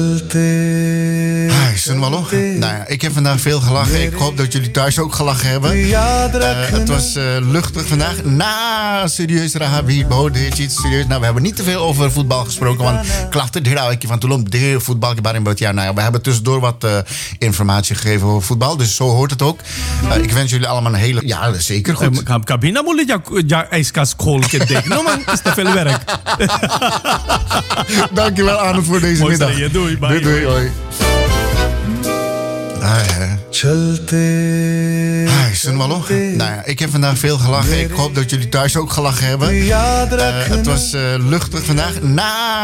Ah, is het wel nog? Nou ja, ik heb vandaag veel gelachen. Ik hoop dat jullie thuis ook gelachen hebben. Uh, het was uh, luchtig vandaag. Na serieus rahabi, behoorde iets serieus. Nou, we hebben niet te veel over voetbal gesproken. Want klachten de van Toulon, de voetbal. Ja, nou ja, we hebben tussendoor wat uh, informatie gegeven over voetbal. Dus zo hoort het ook. Uh, ik wens jullie allemaal een hele... Ja, dat is zeker goed. Eh, Kabina moet je ja ijskast koolke dik. No man, is te veel werk. Dankjewel, Arno, voor deze Mooi middag. zei je. Doei, bye. Doei, doei, hoi. Ah, ja. Ah, is het wel nog? Nou ja, ik heb vandaag veel gelachen. Ik hoop dat jullie thuis ook gelachen hebben. Uh, het was uh, luchtig vandaag. Na